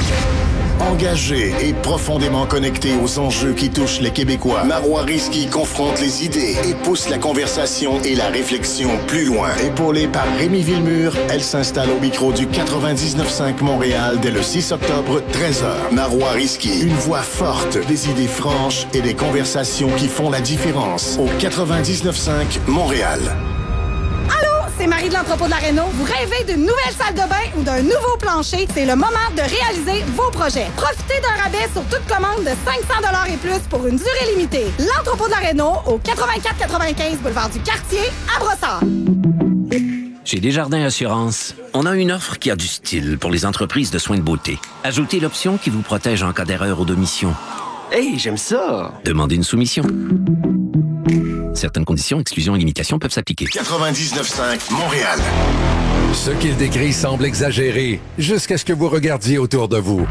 Engagé et profondément connecté aux enjeux qui touchent les Québécois, Marois Risky confronte les idées et pousse la conversation et la réflexion plus loin. Épaulée par Rémi Villemur, elle s'installe au micro du quatre-vingt-dix-neuf cinq Montréal dès le six octobre, treize heures. Marois Risky, une voix forte, des idées franches et des conversations qui font la différence. Au quatre-vingt-dix-neuf cinq Montréal. C'est Marie de l'entrepôt de la Réno. Vous rêvez d'une nouvelle salle de bain ou d'un nouveau plancher? C'est le moment de réaliser vos projets. Profitez d'un rabais sur toute commande de cinq cents dollars et plus pour une durée limitée. L'entrepôt de la Réno au quatre-vingt-quatre quatre-vingt-quinze boulevard du Quartier à Brossard. Chez Desjardins Assurance, on a une offre qui a du style pour les entreprises de soins de beauté. Ajoutez l'option qui vous protège en cas d'erreur ou d'omission. Hey, j'aime ça! Demandez une soumission. Certaines conditions, exclusions et limitations peuvent s'appliquer. quatre-vingt-dix-neuf cinq Montréal. Ce qu'il décrit semble exagéré jusqu'à ce que vous regardiez autour de vous.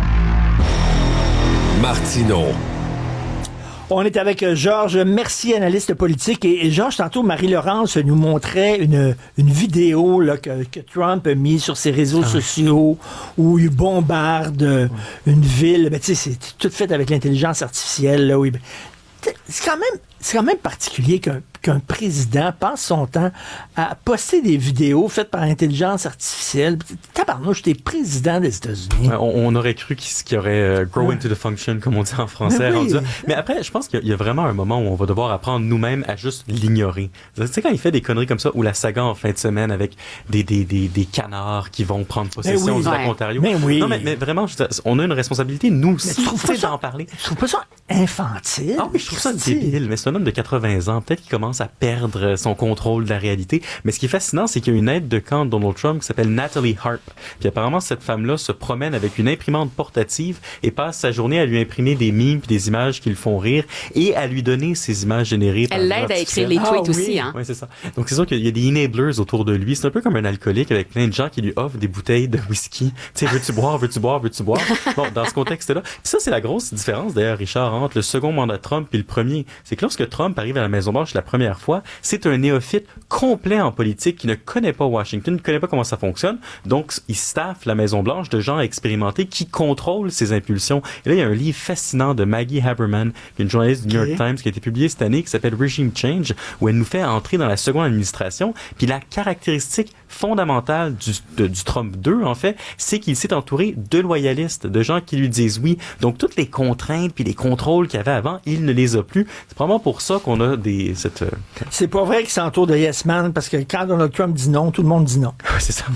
Martineau. On est avec Georges Mercier, analyste politique. Et, et Georges, tantôt, Marie-Laurence nous montrait une, une vidéo là, que, que Trump a mise sur ses réseaux ah, sociaux où il bombarde ouais. une ville. Ben, tu sais, c'est tout fait avec l'intelligence artificielle. Là, oui. C'est quand même, c'est quand même particulier qu'un, qu'un président passe son temps à poster des vidéos faites par intelligence artificielle. Tabarnouche, t'es président des États-Unis. On, on aurait cru qu'il, qu'il aurait euh, grow ouais. into the function, comme on dit en français. Mais, oui. Mais après, je pense qu'il y a vraiment un moment où on va devoir apprendre nous-mêmes à juste l'ignorer. Tu sais, quand il fait des conneries comme ça, ou la saga en fin de semaine avec des, des, des, des canards qui vont prendre possession oui, du lac ouais. Ontario. Mais oui. Non, mais, mais vraiment, je, on a une responsabilité, nous aussi, d'en parler. Tu trouves pas ça infantile? Ah oui, je trouve ça débile, mais c'est un homme de quatre-vingts ans. Peut-être qu'il commence à perdre son contrôle de la réalité. Mais ce qui est fascinant, c'est qu'il y a une aide de camp de Donald Trump qui s'appelle Natalie Harp. Puis apparemment, cette femme-là se promène avec une imprimante portative et passe sa journée à lui imprimer des mimes puis des images qui le font rire et à lui donner ces images générées par Elle l'aide à écrire les tweets ah, aussi, oui. hein. Oui, c'est ça. Donc c'est sûr qu'il y a des enablers autour de lui. C'est un peu comme un alcoolique avec plein de gens qui lui offrent des bouteilles de whisky. Tu sais, veux-tu boire, veux-tu boire, veux-tu boire? Bon, dans ce contexte-là. Puis ça, c'est la grosse différence, d'ailleurs, Richard, entre le second mandat de Trump et le premier. C'est que lorsque Trump arrive à la Maison-Blanche la première première fois. C'est un néophyte complet en politique qui ne connaît pas Washington, ne connaît pas comment ça fonctionne. Donc, il staffe la Maison-Blanche de gens expérimentés qui contrôlent ses impulsions. Et là, il y a un livre fascinant de Maggie Haberman, qui est une journaliste du New York Times, qui a été publié cette année, qui s'appelle Regime Change, où elle nous fait entrer dans la seconde administration. Puis la caractéristique fondamentale du, de, du Trump deux, en fait, c'est qu'il s'est entouré de loyalistes, de gens qui lui disent oui. Donc, toutes les contraintes puis les contrôles qu'il y avait avant, il ne les a plus. C'est probablement pour ça qu'on a des... Cette, euh... C'est pas vrai qu'il s'entoure de Yes Man, parce que quand Donald Trump dit non, tout le monde dit non. C'est ça.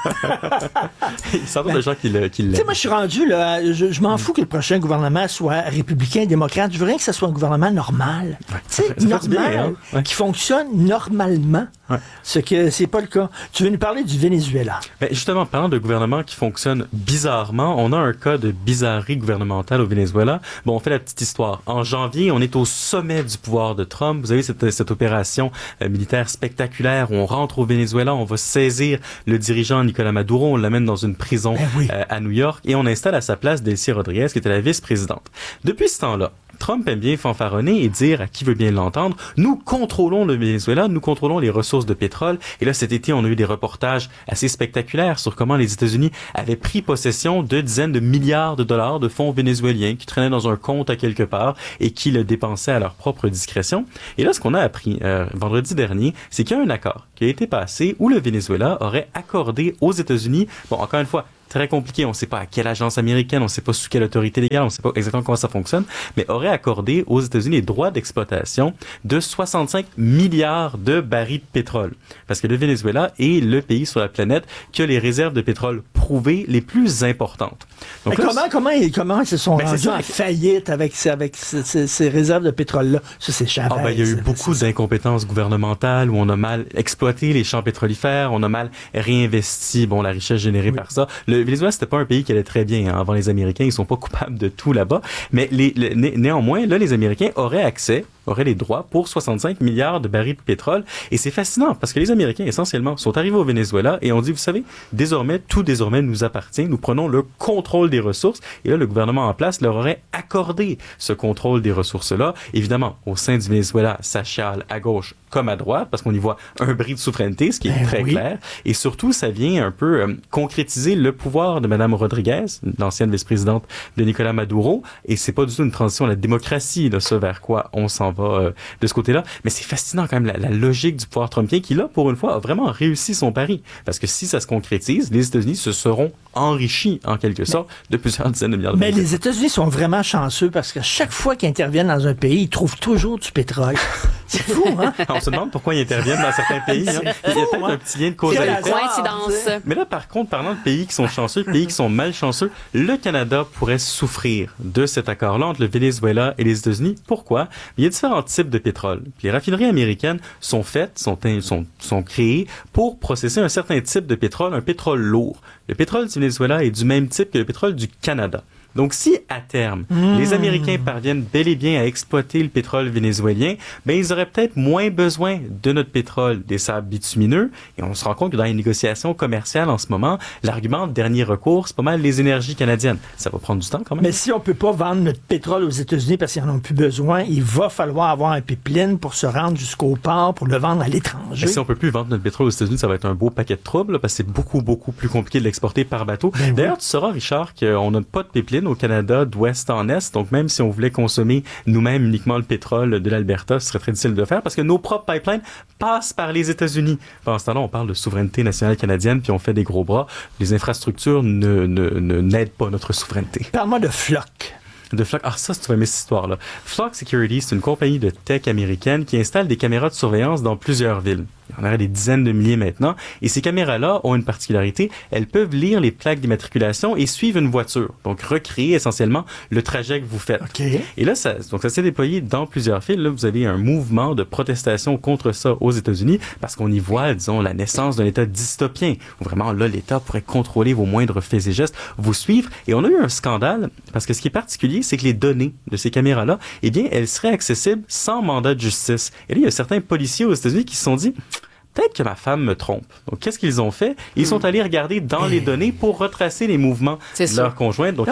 Il s'entoure de gens qui l'aiment. Tu sais, moi, je suis rendu, là, je, je m'en fous que le prochain gouvernement soit républicain, démocrate. Je veux rien que ce soit un gouvernement normal. Ouais. Tu sais, normal, bien, hein? Ouais. Qui fonctionne normalement. Ouais. Ce que c'est pas le cas. Tu veux nous parler du Venezuela? Ben justement, parlant de gouvernement qui fonctionne bizarrement, on a un cas de bizarrerie gouvernementale au Venezuela. Bon, on fait la petite histoire. En janvier, on est au sommet du pouvoir de Trump. Vous avez cette, cette opération euh, militaire spectaculaire où on rentre au Venezuela, on va saisir le dirigeant Nicolas Maduro, on l'amène dans une prison ben oui. euh, à New York et on installe à sa place Delcy Rodriguez, qui était la vice-présidente. Depuis ce temps-là, Trump aime bien fanfaronner et dire à qui veut bien l'entendre, nous contrôlons le Venezuela, nous contrôlons les ressources de pétrole. Et là, cet été, on a eu des reportages assez spectaculaires sur comment les États-Unis avaient pris possession de dizaines de milliards de dollars de fonds vénézuéliens qui traînaient dans un compte à quelque part et qui le dépensaient à leur propre discrétion. Et là, ce qu'on a appris euh, vendredi dernier, c'est qu'il y a un accord qui a été passé où le Venezuela aurait accordé aux États-Unis, bon, encore une fois, très compliqué, on ne sait pas à quelle agence américaine, on ne sait pas sous quelle autorité légale, on ne sait pas exactement comment ça fonctionne, mais aurait accordé aux États-Unis les droits d'exploitation de soixante-cinq milliards de barils de pétrole. Parce que le Venezuela est le pays sur la planète qui a les réserves de pétrole prouvées les plus importantes. Donc, mais là, comment, comment, comment ils se sont ben rendus en faillite avec, avec ces, ces, ces réserves de pétrole-là? Ça, c'est Chavez. Ah ben, il y a eu beaucoup d'incompétences gouvernementales où on a mal exploité les champs pétrolifères, on a mal réinvesti bon, la richesse générée oui. par ça. Le Le Venezuela, c'était pas un pays qui allait très bien hein, avant les Américains. Ils sont pas coupables de tout là-bas. Mais les, les, né, néanmoins, là, les Américains auraient accès, auraient les droits pour soixante-cinq milliards de barils de pétrole. Et c'est fascinant parce que les Américains, essentiellement, sont arrivés au Venezuela et ont dit, vous savez, désormais, tout désormais nous appartient. Nous prenons le contrôle des ressources. Et là, le gouvernement en place leur aurait accordé ce contrôle des ressources-là. Évidemment, au sein du Venezuela, ça chiale à gauche comme à droite parce qu'on y voit un bris de souveraineté, ce qui est ben très oui. clair. Et surtout, ça vient un peu euh, concrétiser le pouvoir de Mme Rodriguez, l'ancienne vice-présidente de Nicolas Maduro. Et c'est pas du tout une transition à la démocratie, là, ce vers quoi on s'en va euh, de ce côté-là. Mais c'est fascinant quand même la, la logique du pouvoir trumpien qui, là, pour une fois, a vraiment réussi son pari. Parce que si ça se concrétise, les États-Unis se seront enrichis, en quelque sorte, mais, de plusieurs dizaines de milliards de dollars. Mais les États-Unis sont vraiment chanceux parce que chaque fois qu'ils interviennent dans un pays, ils trouvent toujours du pétrole. C'est fou, hein? On se demande pourquoi ils interviennent dans certains pays. Hein. Il y a peut-être hein? un petit lien de causalité. Coïncidence. Mais là, par contre, parlant de pays qui sont chanceux, pays qui sont malchanceux, le Canada pourrait souffrir de cet accord-là entre le Venezuela et les États-Unis. Pourquoi? Il y a différents types de pétrole. Les raffineries américaines sont faites, sont, sont, sont créées pour processer un certain type de pétrole, un pétrole lourd. Le pétrole du Venezuela est du même type que le pétrole du Canada. Donc, si, à terme, mmh. les Américains parviennent bel et bien à exploiter le pétrole vénézuélien, ben, ils auraient peut-être moins besoin de notre pétrole, des sables bitumineux. Et on se rend compte que dans les négociations commerciales en ce moment, l'argument de dernier recours, c'est pas mal les énergies canadiennes. Ça va prendre du temps quand même. Mais si on peut pas vendre notre pétrole aux États-Unis parce qu'ils n'en ont plus besoin, il va falloir avoir un pipeline pour se rendre jusqu'au port pour le vendre à l'étranger. Mais si on peut plus vendre notre pétrole aux États-Unis, ça va être un beau paquet de troubles, là, parce que c'est beaucoup, beaucoup plus compliqué de l'exporter par bateau. Ben D'ailleurs, oui. tu sauras, Richard, qu'on n'a pas de pipeline au Canada d'ouest en est, donc même si on voulait consommer nous-mêmes uniquement le pétrole de l'Alberta, ce serait très difficile de faire parce que nos propres pipelines passent par les États-Unis. Pendant ce temps-là, on parle de souveraineté nationale canadienne puis on fait des gros bras. Les infrastructures ne, ne, ne, n'aident pas notre souveraineté. Parle-moi de Flock. De Flock. Ah, ça, tu vas aimer cette histoire-là. Flock Security, c'est une compagnie de tech américaine qui installe des caméras de surveillance dans plusieurs villes. Il y en aurait des dizaines de milliers maintenant. Et ces caméras-là ont une particularité. Elles peuvent lire les plaques d'immatriculation et suivre une voiture. Donc, recréer essentiellement le trajet que vous faites. Okay. Et là, ça, donc ça s'est déployé dans plusieurs villes. Là, vous avez un mouvement de protestation contre ça aux États-Unis parce qu'on y voit, disons, la naissance d'un État dystopien où vraiment, là, l'État pourrait contrôler vos moindres faits et gestes, vous suivre. Et on a eu un scandale parce que ce qui est particulier, c'est que les données de ces caméras-là, eh bien, elles seraient accessibles sans mandat de justice. Et là, il y a certains policiers aux États-Unis qui se sont dit... peut-être que ma femme me trompe. Donc, qu'est-ce qu'ils ont fait? Ils mmh. sont allés regarder dans mmh. les données pour retracer les mouvements C'est de leur conjoint. Donc, non.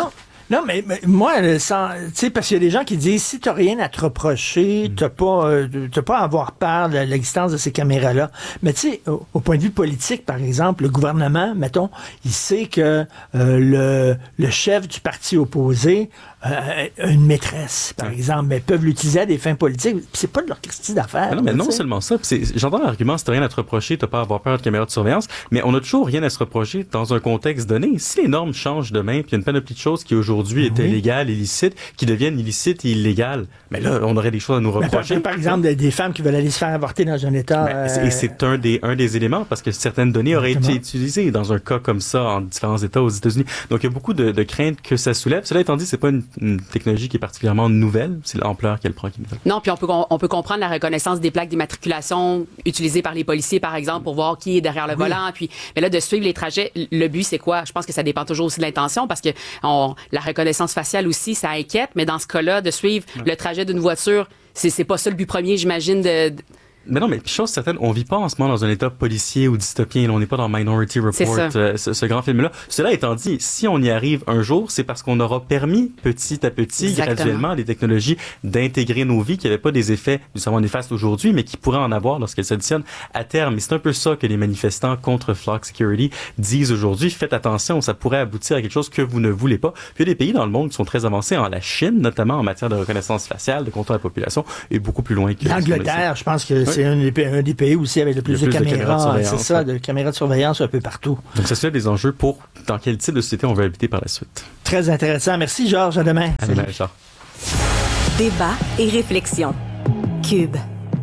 Non, mais, mais moi, tu sais, parce qu'il y a des gens qui disent, si t'as rien à te reprocher, t'as pas, euh, t'as pas à avoir peur de l'existence de ces caméras-là. Mais tu sais, au, au point de vue politique, par exemple, le gouvernement, mettons, il sait que euh, le, le chef du parti opposé euh, a une maîtresse, par exemple, mais peuvent l'utiliser à des fins politiques. C'est pas de leur Christie d'affaires. Non, mais là, non t'sais. seulement ça. C'est, j'entends l'argument, si t'as rien à te reprocher, t'as pas à avoir peur de caméra de surveillance, mais on a toujours rien à se reprocher dans un contexte donné. Si les normes changent demain, puis il y a une panoplie de choses qui aujourd'hui étaient oui. légales, illicites, qui deviennent illicites et illégales, mais là, on aurait des choses à nous reprocher. Mais par, par exemple, des, des femmes qui veulent aller se faire avorter dans un État... Ben, euh... Et c'est un des, un des éléments, parce que certaines données auraient Exactement. été utilisées dans un cas comme ça en différents États aux États-Unis. Donc, il y a beaucoup de, de craintes que ça soulève. Cela étant dit, c'est pas une, une technologie qui est particulièrement nouvelle, c'est l'ampleur qu'elle prend qui est nouvelle. Non, puis on peut, on peut comprendre la reconnaissance des plaques d'immatriculation utilisées par les policiers, par exemple, pour voir qui est derrière le oui. volant. Puis, mais là, de suivre les trajets, le but, c'est quoi? Je pense que ça dépend toujours aussi de l'intention, parce que on, la reconnaissance faciale aussi, ça inquiète, mais dans ce cas-là, de suivre ouais. le trajet d'une voiture, c'est, c'est pas ça le but premier, j'imagine, de... de Mais non, mais chose certaine, on vit pas en ce moment dans un état policier ou dystopien. Là, on n'est pas dans Minority Report, euh, ce, ce grand film-là. Cela étant dit, si on y arrive un jour, c'est parce qu'on aura permis petit à petit, Exactement. graduellement, les technologies d'intégrer nos vies, qui n'avaient pas des effets nécessairement néfastes aujourd'hui, mais qui pourraient en avoir lorsqu'elles s'additionnent à terme. Et c'est un peu ça que les manifestants contre Flock Security disent aujourd'hui. Faites attention, ça pourrait aboutir à quelque chose que vous ne voulez pas. Puis il y a des pays dans le monde qui sont très avancés, en la Chine, notamment en matière de reconnaissance faciale, de contrôle de la population, et beaucoup plus loin que... L'Angleterre, je pense que oui. c'est un des, un des pays aussi avec le plus, le plus de caméras. De c'est ça, de caméras de surveillance un peu partout. Donc, ça se fait des enjeux pour dans quel type de société on veut habiter par la suite. Très intéressant. Merci, Georges. À demain. À demain, Richard. Débat et réflexion. Cube.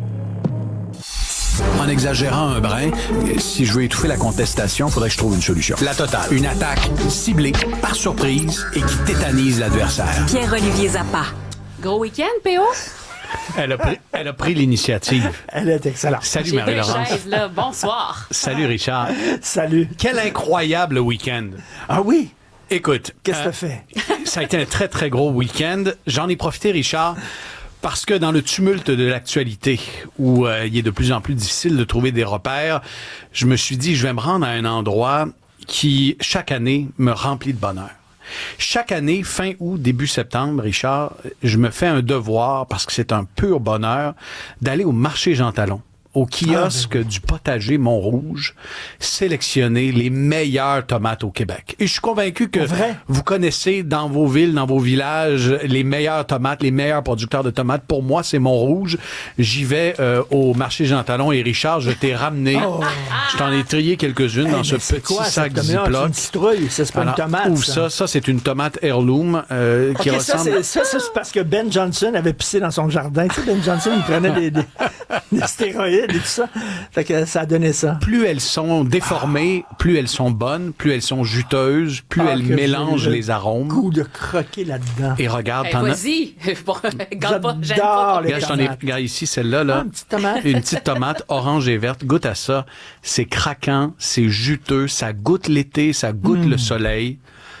En exagérant un brin, si je veux étouffer la contestation, il faudrait que je trouve une solution. La totale. Une attaque ciblée, par surprise, et qui tétanise l'adversaire. Pierre-Olivier Zappa. Gros week-end, P O? Elle a pris, elle a pris l'initiative. Elle est excellente. Salut J'ai Marie-Laurence. deux chaises, là. Bonsoir. Salut Richard. Salut. Quel incroyable week-end. Ah oui? Écoute. Qu'est-ce euh, que t'as fait? Ça a été un très, très gros week-end. J'en ai profité, Richard, parce que dans le tumulte de l'actualité, où euh, il est de plus en plus difficile de trouver des repères, je me suis dit, je vais me rendre à un endroit qui, chaque année, me remplit de bonheur. Chaque année, fin août, début septembre, Richard, je me fais un devoir, parce que c'est un pur bonheur, d'aller au marché Jean Talon, au kiosque ah, ben oui. du potager Mont-Rouge, sélectionner les meilleures tomates au Québec. Et je suis convaincu que vous connaissez dans vos villes, dans vos villages, les meilleures tomates, les meilleurs producteurs de tomates. Pour moi, c'est Mont-Rouge. J'y vais euh, au marché Jean Talon et Richard, je t'ai ramené. Oh. Je t'en ai trié quelques-unes hey, dans ce petit quoi, sac Ziploc. C'est une citrouille, ça, c'est pas Alors, une tomate. Ouvre ça, ça, ça c'est une tomate heirloom euh, okay, qui ça, ressemble... C'est, ça, ça, c'est parce que Ben Johnson avait pissé dans son jardin. Tu sais, Ben Johnson, il prenait des, des, des stéroïdes et tout ça. Fait que ça a donné ça. Plus elles sont déformées, ah. plus elles sont bonnes, plus elles sont juteuses, plus ah, elles mélangent les arômes. Goût de croquer là-dedans. Et regarde, hey, t'en vas-y. Bon, garde pas, j'aime pas. Regarde, j'en ai, regarde ici, celle-là, là. Ah, une petite tomate. Une petite tomate orange et verte. Goûte à ça. C'est craquant, c'est juteux, ça goûte l'été, ça goûte mmh. le soleil.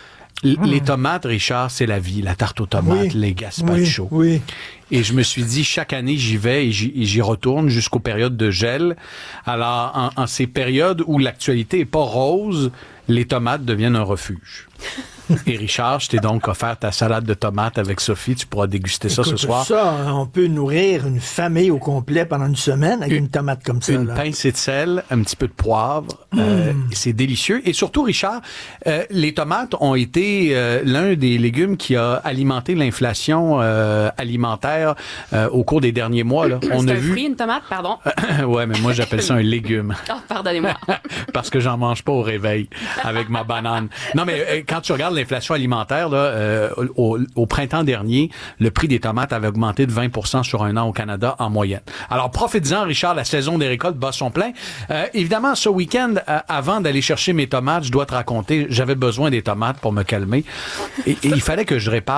L- mmh. Les tomates, Richard, c'est la vie. La tarte aux tomates, oui. les gazpacho. Oui, oui. Et je me suis dit, chaque année, j'y vais et j'y, et j'y retourne jusqu'aux périodes de gel. Alors, en, en ces périodes où l'actualité est pas rose, les tomates deviennent un refuge. Et Richard, je t'ai donc offert ta salade de tomates avec Sophie. Tu pourras déguster ça Écoute, ce soir. Ça, on peut nourrir une famille au complet pendant une semaine avec une, une tomate comme ça. Une là. pincée de sel, un petit peu de poivre. Mmh. Euh, c'est délicieux. Et surtout, Richard, euh, les tomates ont été euh, l'un des légumes qui a alimenté l'inflation euh, alimentaire euh, au cours des derniers mois. Là. On c'est a un vu... fruit, une tomate, pardon? Ouais, mais moi, j'appelle ça un légume. Oh, pardonnez-moi. Parce que j'en mange pas au réveil avec ma banane. Non, mais euh, quand tu regardes l'inflation alimentaire, Là, euh, au, au printemps dernier, le prix des tomates avait augmenté de vingt pour cent sur un an au Canada en moyenne. Alors, profites-en, Richard, la saison des récoltes bat son plein. Euh, évidemment, ce week-end, euh, avant d'aller chercher mes tomates, je dois te raconter, j'avais besoin des tomates pour me calmer. Et, et il fallait que je répare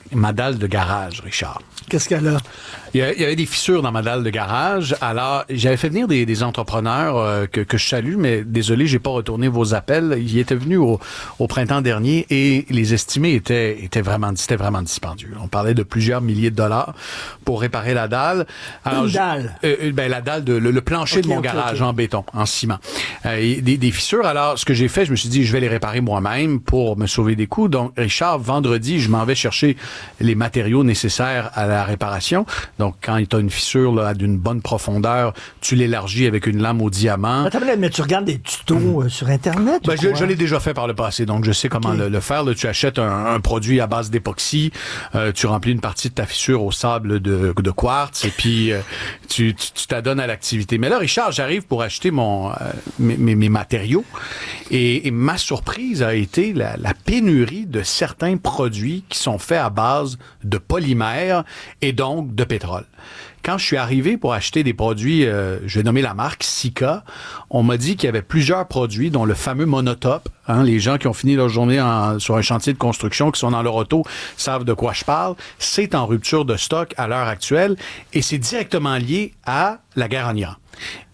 ma dalle de garage, Richard. Qu'est-ce qu'elle a? Il y, a, il y avait des fissures dans ma dalle de garage. Alors, j'avais fait venir des, des entrepreneurs euh, que, que je salue, mais désolé, j'ai pas retourné vos appels. Ils étaient venus au, au printemps dernier et les estimés étaient, étaient vraiment, c'était vraiment dispendieux. On parlait de plusieurs milliers de dollars pour réparer la dalle. Alors, Une dalle? Je, euh, ben, la dalle, de, le, le plancher okay, de mon okay, garage okay. en béton, en ciment. Euh, et des, des fissures. Alors, ce que j'ai fait, je me suis dit, je vais les réparer moi-même pour me sauver des coûts. Donc, Richard, vendredi, je m'en vais chercher les matériaux nécessaires à la réparation. Donc, quand tu as une fissure là, d'une bonne profondeur, tu l'élargis avec une lame au diamant. Attends, mais tu regardes des tutos mmh. euh, sur Internet? Ben, je, je l'ai déjà fait par le passé, donc je sais comment okay. le, le faire. Là, tu achètes un, un produit à base d'époxy, euh, tu remplis une partie de ta fissure au sable de, de quartz et puis euh, tu, tu, tu t'adonnes à l'activité. Mais là, Richard, j'arrive pour acheter mon, euh, mes, mes, mes matériaux et, et ma surprise a été la, la pénurie de certains produits qui sont faits à base de polymères et donc de pétrole. Quand je suis arrivé pour acheter des produits, euh, je vais nommer la marque Sika, on m'a dit qu'il y avait plusieurs produits, dont le fameux monotope. Hein, les gens qui ont fini leur journée en, sur un chantier de construction, qui sont dans leur auto, savent de quoi je parle. C'est en rupture de stock à l'heure actuelle et c'est directement lié à la guerre en Iran.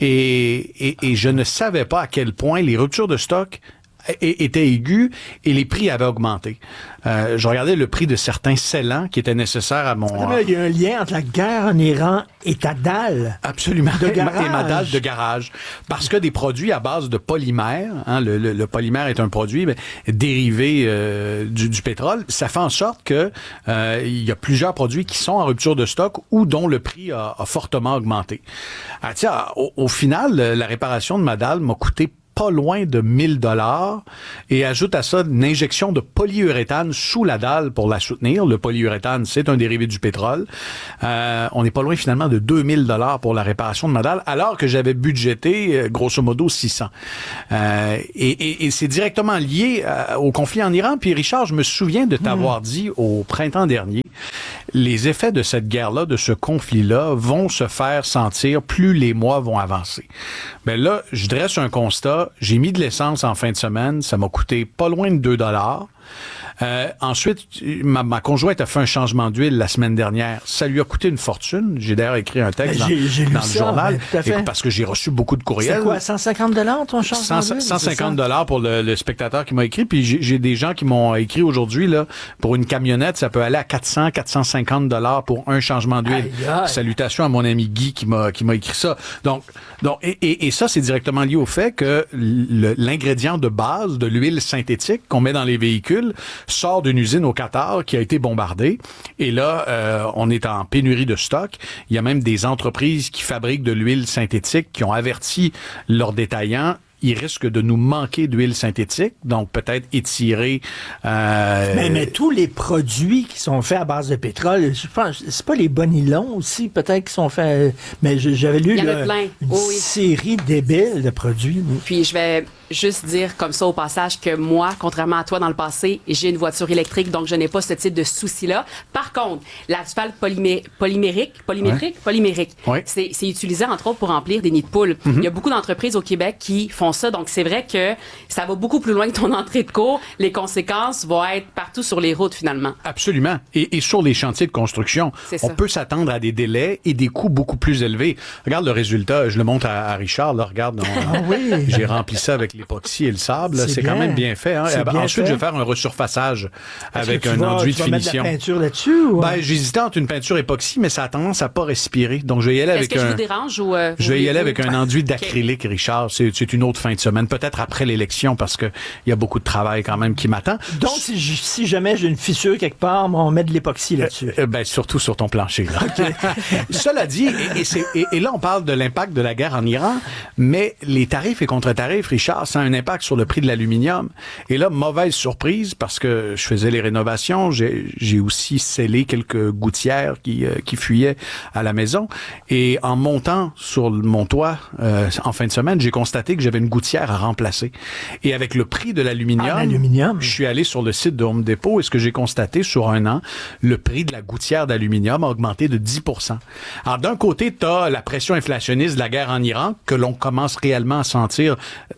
Et, et, et je ne savais pas à quel point les ruptures de stock était aigu et les prix avaient augmenté. Euh, je regardais le prix de certains scellants qui étaient nécessaires à mon... Il y a un lien entre la guerre en Iran et ta dalle. Absolument. De garage. Et ma dalle de garage. Parce que des produits à base de polymère, hein, le, le, le polymère est un produit ben, dérivé euh, du, du pétrole, ça fait en sorte que euh, il y a plusieurs produits qui sont en rupture de stock ou dont le prix a, a fortement augmenté. Ah, tiens, au, au final, la réparation de ma dalle m'a coûté pas loin de mille dollars et ajoute à ça une injection de polyuréthane sous la dalle pour la soutenir. Le polyuréthane, c'est un dérivé du pétrole. Euh, on n'est pas loin finalement de deux mille dollars pour la réparation de ma dalle, alors que j'avais budgété grosso modo six cents. Euh, et, et, et c'est directement lié euh, au conflit en Iran. Puis Richard, je me souviens de t'avoir mmh. dit au printemps dernier, les effets de cette guerre-là, de ce conflit-là, vont se faire sentir plus les mois vont avancer. Ben là, je dresse un constat. J'ai mis de l'essence en fin de semaine. Ça m'a coûté pas loin de deux dollars. Euh, ensuite, ma, ma conjointe a fait un changement d'huile la semaine dernière. Ça lui a coûté une fortune. J'ai d'ailleurs écrit un texte dans, j'ai, j'ai dans le ça, journal tout à fait. Et, parce que j'ai reçu beaucoup de courriels. C'est quoi, cent cinquante dollars ton changement d'huile? cent cinquante dollars pour le, le spectateur qui m'a écrit. Puis j'ai, j'ai des gens qui m'ont écrit aujourd'hui, là, pour une camionnette, ça peut aller à quatre cents, quatre cent cinquante dollars pour un changement d'huile. Aïe, aïe. Salutations à mon ami Guy qui m'a, qui m'a écrit ça. Donc, donc et, et, et ça, c'est directement lié au fait que le, l'ingrédient de base de l'huile synthétique qu'on met dans les véhicules sort d'une usine au Qatar qui a été bombardée. Et là, euh, on est en pénurie de stock. Il y a même des entreprises qui fabriquent de l'huile synthétique qui ont averti leurs détaillants. Il risque de nous manquer d'huile synthétique, donc peut-être étirer... Euh... Mais, mais tous les produits qui sont faits à base de pétrole, je pense, c'est pas les bonilons aussi, peut-être, qui sont faits... Mais j'avais lu là, une oh, oui. série débile de produits. Puis je vais juste dire comme ça au passage que moi, contrairement à toi dans le passé, j'ai une voiture électrique, donc je n'ai pas ce type de souci-là. Par contre, l'asphalte polymé- polymérique, polymérique, ouais. polymérique, ouais. C'est, c'est utilisé entre autres pour remplir des nids de poules. Mm-hmm. Il y a beaucoup d'entreprises au Québec qui font ça, donc c'est vrai que ça va beaucoup plus loin que ton entrée de cours. Les conséquences vont être partout sur les routes finalement. Absolument. Et, et sur les chantiers de construction, on peut s'attendre à des délais et des coûts beaucoup plus élevés. Regarde le résultat, je le montre à, à Richard, là, regarde, on, ah oui. J'ai rempli ça avec l'époxy et le sable, c'est, c'est quand même bien fait. Hein? Bien Ensuite, fait. Je vais faire un resurfaçage Est-ce avec un vas, enduit de finition. Mettre de la peinture là-dessus? Ou... Ben, j'hésitais entre une peinture époxy, mais ça a tendance à pas respirer. Donc, je vais y aller Est-ce avec que un... je vous dérange ou... Euh, je vais y aller avec un enduit d'acrylique, okay. Richard. C'est, c'est une autre fin de semaine. Peut-être après l'élection, parce que il y a beaucoup de travail quand même qui m'attend. Donc, si, si jamais j'ai une fissure quelque part, on met de l'époxy là-dessus. Euh, ben, surtout sur ton plancher, là. Okay. Cela dit, et, et, c'est, et, et là, on parle de l'impact de la guerre en Iran, mais les tarifs et contre-tarifs, Richard, ça a un impact sur le prix de l'aluminium. Et là, mauvaise surprise, parce que je faisais les rénovations, j'ai, j'ai aussi scellé quelques gouttières qui, euh, qui fuyaient à la maison. Et en montant sur mon toit, euh, en fin de semaine, j'ai constaté que j'avais une gouttière à remplacer. Et avec le prix de l'aluminium, ah, l'aluminium. Je suis allé sur le site de Home Depot et ce que j'ai constaté sur un an, le prix de la gouttière d'aluminium a augmenté de dix pour cent. Alors, d'un côté, tu as la pression inflationniste de la guerre en Iran, que l'on commence réellement à sentir, entre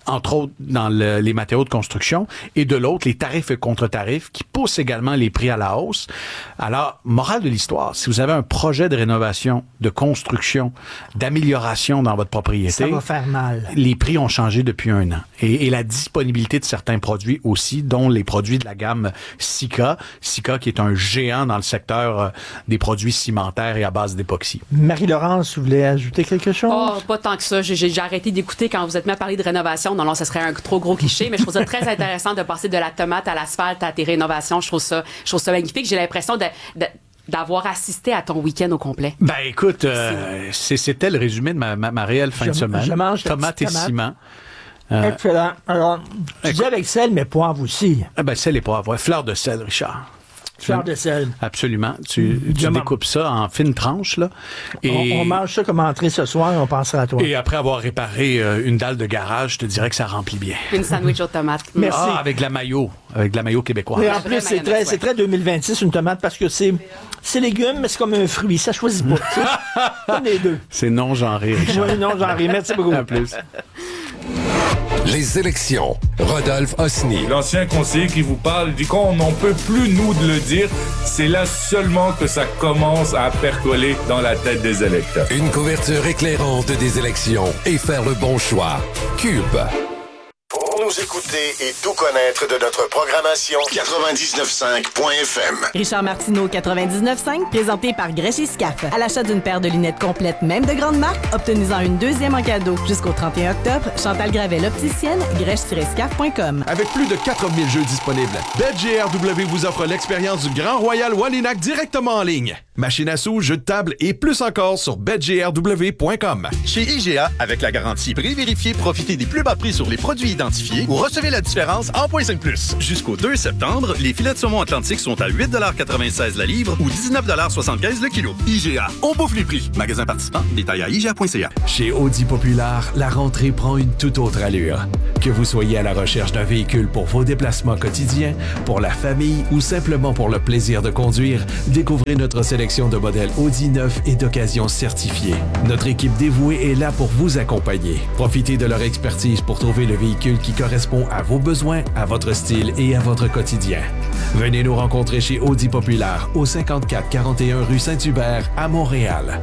matériaux dans le, les matériaux de construction et de l'autre, les tarifs et contre-tarifs qui poussent également les prix à la hausse. Alors, morale de l'histoire, si vous avez un projet de rénovation, de construction, d'amélioration dans votre propriété, ça va faire mal. Les prix ont changé depuis un an. Et, et la disponibilité de certains produits aussi, dont les produits de la gamme Sika. Sika qui est un géant dans le secteur euh, des produits cimentaires et à base d'époxy. Marie-Laurence, vous voulez ajouter quelque chose? Oh, pas tant que ça. J'ai, j'ai arrêté d'écouter quand vous êtes mis à parler de rénovation. Non, non, ce serait un trop gros cliché, mais je trouve ça très intéressant de passer de la tomate à l'asphalte à tes rénovations. Je trouve ça, je trouve ça magnifique. J'ai l'impression de, de d'avoir assisté à ton week-end au complet. Ben écoute, euh, c'est, c'était le résumé de ma, ma, ma réelle fin je, de semaine. Je mange tomate et tomate. ciment. Euh, Excellent. Alors, tu dis avec sel, mais poivre aussi. Ah ben sel et poivre. Ouais, fleur de sel, Richard. Fleur de sel. Absolument. Tu, tu découpes ça en fines tranches, là. Et on, on mange ça comme entrée ce soir, on pensera à toi. Et après avoir réparé euh, une dalle de garage, je te dirais que ça remplit bien. Une sandwich aux tomates. Merci. Ah, avec de la mayo. Avec de la mayo québécoise. Mais en plus, c'est très, c'est très deux mille vingt-six, une tomate, parce que c'est, c'est légumes, mais c'est comme un fruit. Ça choisit pas. Comme les deux. C'est non-genré, Richard. Oui, non-genré. Merci beaucoup. À plus. Les élections. Rodolphe Osny. L'ancien conseiller qui vous parle dit qu'on n'en peut plus, nous, de le dire. C'est là seulement que ça commence à percoler dans la tête des électeurs. Une couverture éclairante des élections et faire le bon choix. Cube. Pour nous écouter et tout connaître de notre programmation, quatre-vingt-dix-neuf cinq point F M. Richard Martineau, quatre-vingt-dix-neuf cinq, présenté par Grèche et Scaf. À l'achat d'une paire de lunettes complètes, même de grande marque, obtenez-en une deuxième en cadeau. Jusqu'au trente et un octobre, Chantal Gravel, opticienne, grèche tiret scaf point com. Avec plus de quatre mille jeux disponibles, B G R W vous offre l'expérience du Grand Royal Wallinac directement en ligne. Machine à sous, jeux de table et plus encore sur B G R W point com. Chez I G A, avec la garantie prix vérifié, profitez des plus bas prix sur les produits identifiés ou recevez la différence en point cinq plus. Jusqu'au deux septembre, les filets de saumon atlantique sont à huit quatre-vingt-seize la livre ou dix-neuf soixante-quinze le kilo. I G A, on bouffe les prix. Magasin participant, détail à I G A point C A. Chez Audi Populaire, la rentrée prend une toute autre allure. Que vous soyez à la recherche d'un véhicule pour vos déplacements quotidiens, pour la famille ou simplement pour le plaisir de conduire, découvrez notre sélection de modèles Audi neufs et d'occasion certifiés. Notre équipe dévouée est là pour vous accompagner. Profitez de leur expertise pour trouver le véhicule qui correspond à vos besoins, à votre style et à votre quotidien. Venez nous rencontrer chez Audi Populaire au cinquante-quatre quarante et un rue Saint-Hubert à Montréal.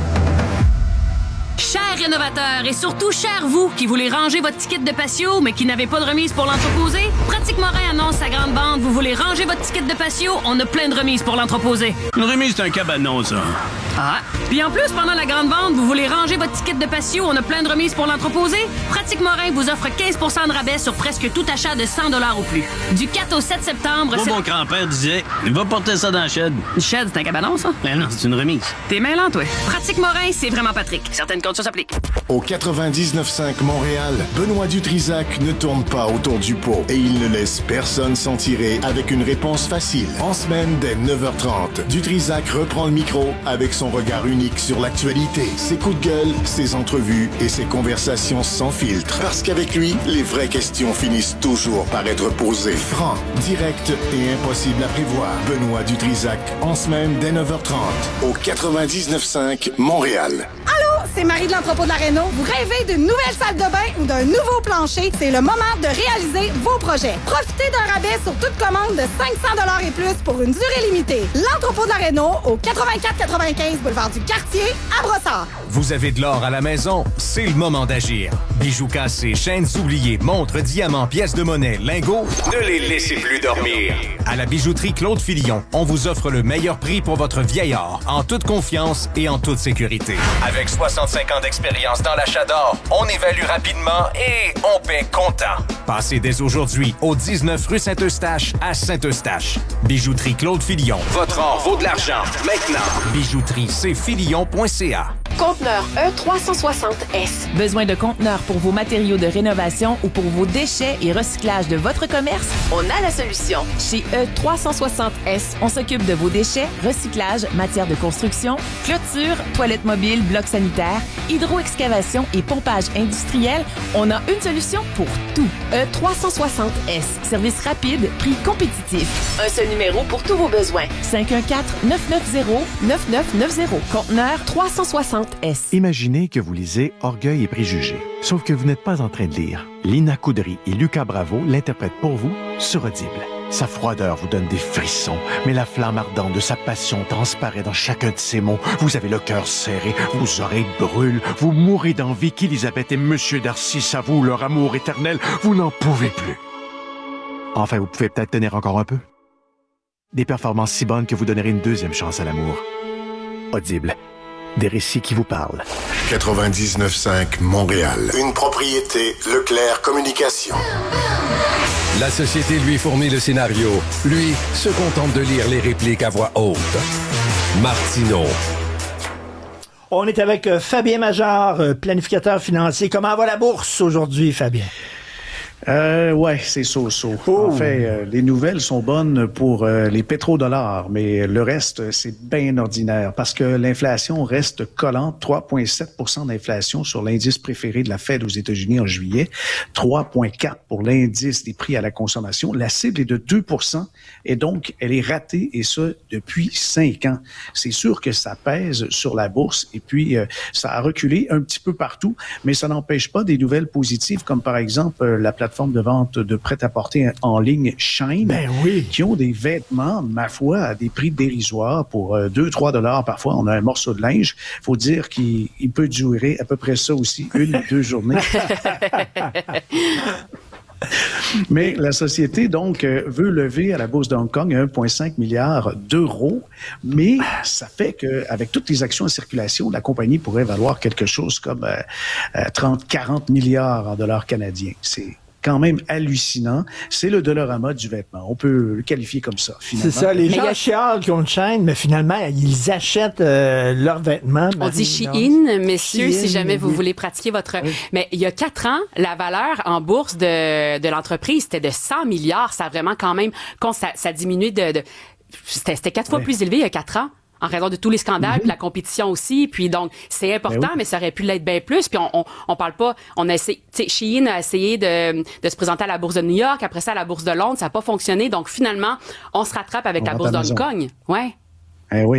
Chers rénovateurs et surtout chers vous qui voulez ranger votre ticket de patio mais qui n'avez pas de remise pour l'entreposer, Pratique Morin annonce sa grande vente. Vous voulez ranger votre ticket de patio, on a plein de remises pour l'entreposer. Une remise, c'est un cabanon, ça. Ah. Puis en plus, pendant la grande vente, vous voulez ranger votre ticket de patio, on a plein de remises pour l'entreposer. Pratique Morin vous offre quinze pour cent de rabais sur presque tout achat de cent dollars ou plus. Du quatre au sept septembre... Moi, mon grand-père disait, il va porter ça dans le shed. Le shed, c'est un cabanon, ça? Mais non, c'est une remise. T'es mêlant, toi. Pratique Morin, c'est vraiment Patrick. Certaines conditions s'appliquent. Au quatre-vingt-dix-neuf cinq Montréal, Benoît Dutrisac ne tourne pas autour du pot et il ne laisse personne s'en tirer avec une réponse facile. En semaine, dès neuf heures trente, Dutrisac reprend le micro avec son regard unique sur l'actualité, ses coups de gueule, ses entrevues et ses conversations sans filtre. Parce qu'avec lui, les vraies questions finissent toujours par être posées. Franc, direct et impossible à prévoir. Benoît Dutrisac, en semaine, dès neuf heures trente, au quatre-vingt-dix-neuf cinq Montréal. Allô, c'est Marie de l'entrepôt de la Réno. Vous rêvez d'une nouvelle salle de bain ou d'un nouveau plancher? C'est le moment de réaliser vos projets. Profitez d'un rabais sur toute commande de cinq cents dollars et plus pour une durée limitée. L'entrepôt de la Réno au quatre-vingt-quatre quatre-vingt-quinze boulevard du Quartier à Brossard. Vous avez de l'or à la maison? C'est le moment d'agir. Bijoux cassés, chaînes oubliées, montres, diamants, pièces de monnaie, lingots, ne les laissez plus dormir. À la bijouterie Claude Fillon, on vous offre le meilleur prix pour votre vieil or, en toute confiance et en toute sécurité. Avec soixante-cinq ans d'expérience dans l'achat d'or, on évalue rapidement et on paie comptant. Passez dès aujourd'hui au dix-neuf rue Saint-Eustache à Saint-Eustache. Bijouterie Claude Fillon. Votre or vaut de l'argent. Maintenant. Bijouterie c fillon point c a. Conteneur E trois cent soixante S. Besoin de conteneurs pour vos matériaux de rénovation ou pour vos déchets et recyclage de votre commerce? On a la solution. Chez E trois cent soixante S, on s'occupe de vos déchets, recyclage, matières de construction, clôture toiture, toilettes mobiles, blocs sanitaires, hydro-excavation et pompage industriel, on a une solution pour tout. E trois cent soixante S. Service rapide, prix compétitif. Un seul numéro pour tous vos besoins. cinq un quatre, neuf neuf zéro, neuf neuf neuf zéro. Conteneur trois cent soixante S. Imaginez que vous lisez Orgueil et préjugés. Sauf que vous n'êtes pas en train de lire. Lina Coudry et Lucas Bravo l'interprètent pour vous sur Audible. Sa froideur vous donne des frissons, mais la flamme ardente de sa passion transparaît dans chacun de ses mots. Vous avez le cœur serré, vos oreilles brûlent, vous mourrez d'envie qu'Élisabeth et Monsieur Darcy s'avouent leur amour éternel. Vous n'en pouvez plus. Enfin, vous pouvez peut-être tenir encore un peu. Des performances si bonnes que vous donnerez une deuxième chance à l'amour. Audible. Des récits qui vous parlent. quatre-vingt-dix-neuf cinq Montréal. Une propriété Leclerc Communication. La société lui fournit le scénario. Lui se contente de lire les répliques à voix haute. Martineau. On est avec euh, Fabien Major, euh, planificateur financier. Comment va la bourse aujourd'hui, Fabien? Euh, ouais, c'est so-so. Oh. En fait, euh, les nouvelles sont bonnes pour euh, les pétrodollars, mais le reste, c'est bien ordinaire parce que l'inflation reste collante. trois virgule sept pour cent d'inflation sur l'indice préféré de la Fed aux États-Unis en juillet. trois virgule quatre pour cent pour l'indice des prix à la consommation. La cible est de deux pour cent et donc, elle est ratée et ça depuis cinq ans. C'est sûr que ça pèse sur la bourse et puis euh, ça a reculé un petit peu partout, mais ça n'empêche pas des nouvelles positives comme par exemple euh, la plateforme de vente de prêt-à-porter en ligne Shein, ben oui. qui ont des vêtements, ma foi, à des prix dérisoires pour euh, deux à trois dollars parfois. On a un morceau de linge. Faut dire qu'il il peut durer à peu près ça aussi, une ou deux journées. Mais la société, donc, euh, veut lever à la bourse de Hong Kong un virgule cinq milliard d'euros, mais ça fait qu'avec toutes les actions en circulation, la compagnie pourrait valoir quelque chose comme euh, euh, trente à quarante milliards en dollars canadiens. C'est quand même hallucinant. C'est le Dollarama du vêtement. On peut le qualifier comme ça, finalement. C'est ça. Les gens chialent qui ont une chaîne, mais finalement, ils achètent euh, leurs vêtements. On dit Shein, messieurs, Shein, si jamais vous oui. voulez pratiquer votre... Oui. Mais il y a quatre ans, la valeur en bourse de, de l'entreprise, c'était de cent milliards. Ça a vraiment quand même... Ça, ça a diminué de... de c'était, c'était quatre fois oui. plus élevé il y a quatre ans. En raison de tous les scandales, mm-hmm. puis la compétition aussi, puis donc c'est important, ben oui. mais ça aurait pu l'être bien plus. Puis on, on, on parle pas, on a essayé, tu sais, Shein a essayé de, de se présenter à la bourse de New York, après ça à la bourse de Londres, ça n'a pas fonctionné. Donc finalement, on se rattrape avec on la bourse de Hong Kong, ouais. Eh oui.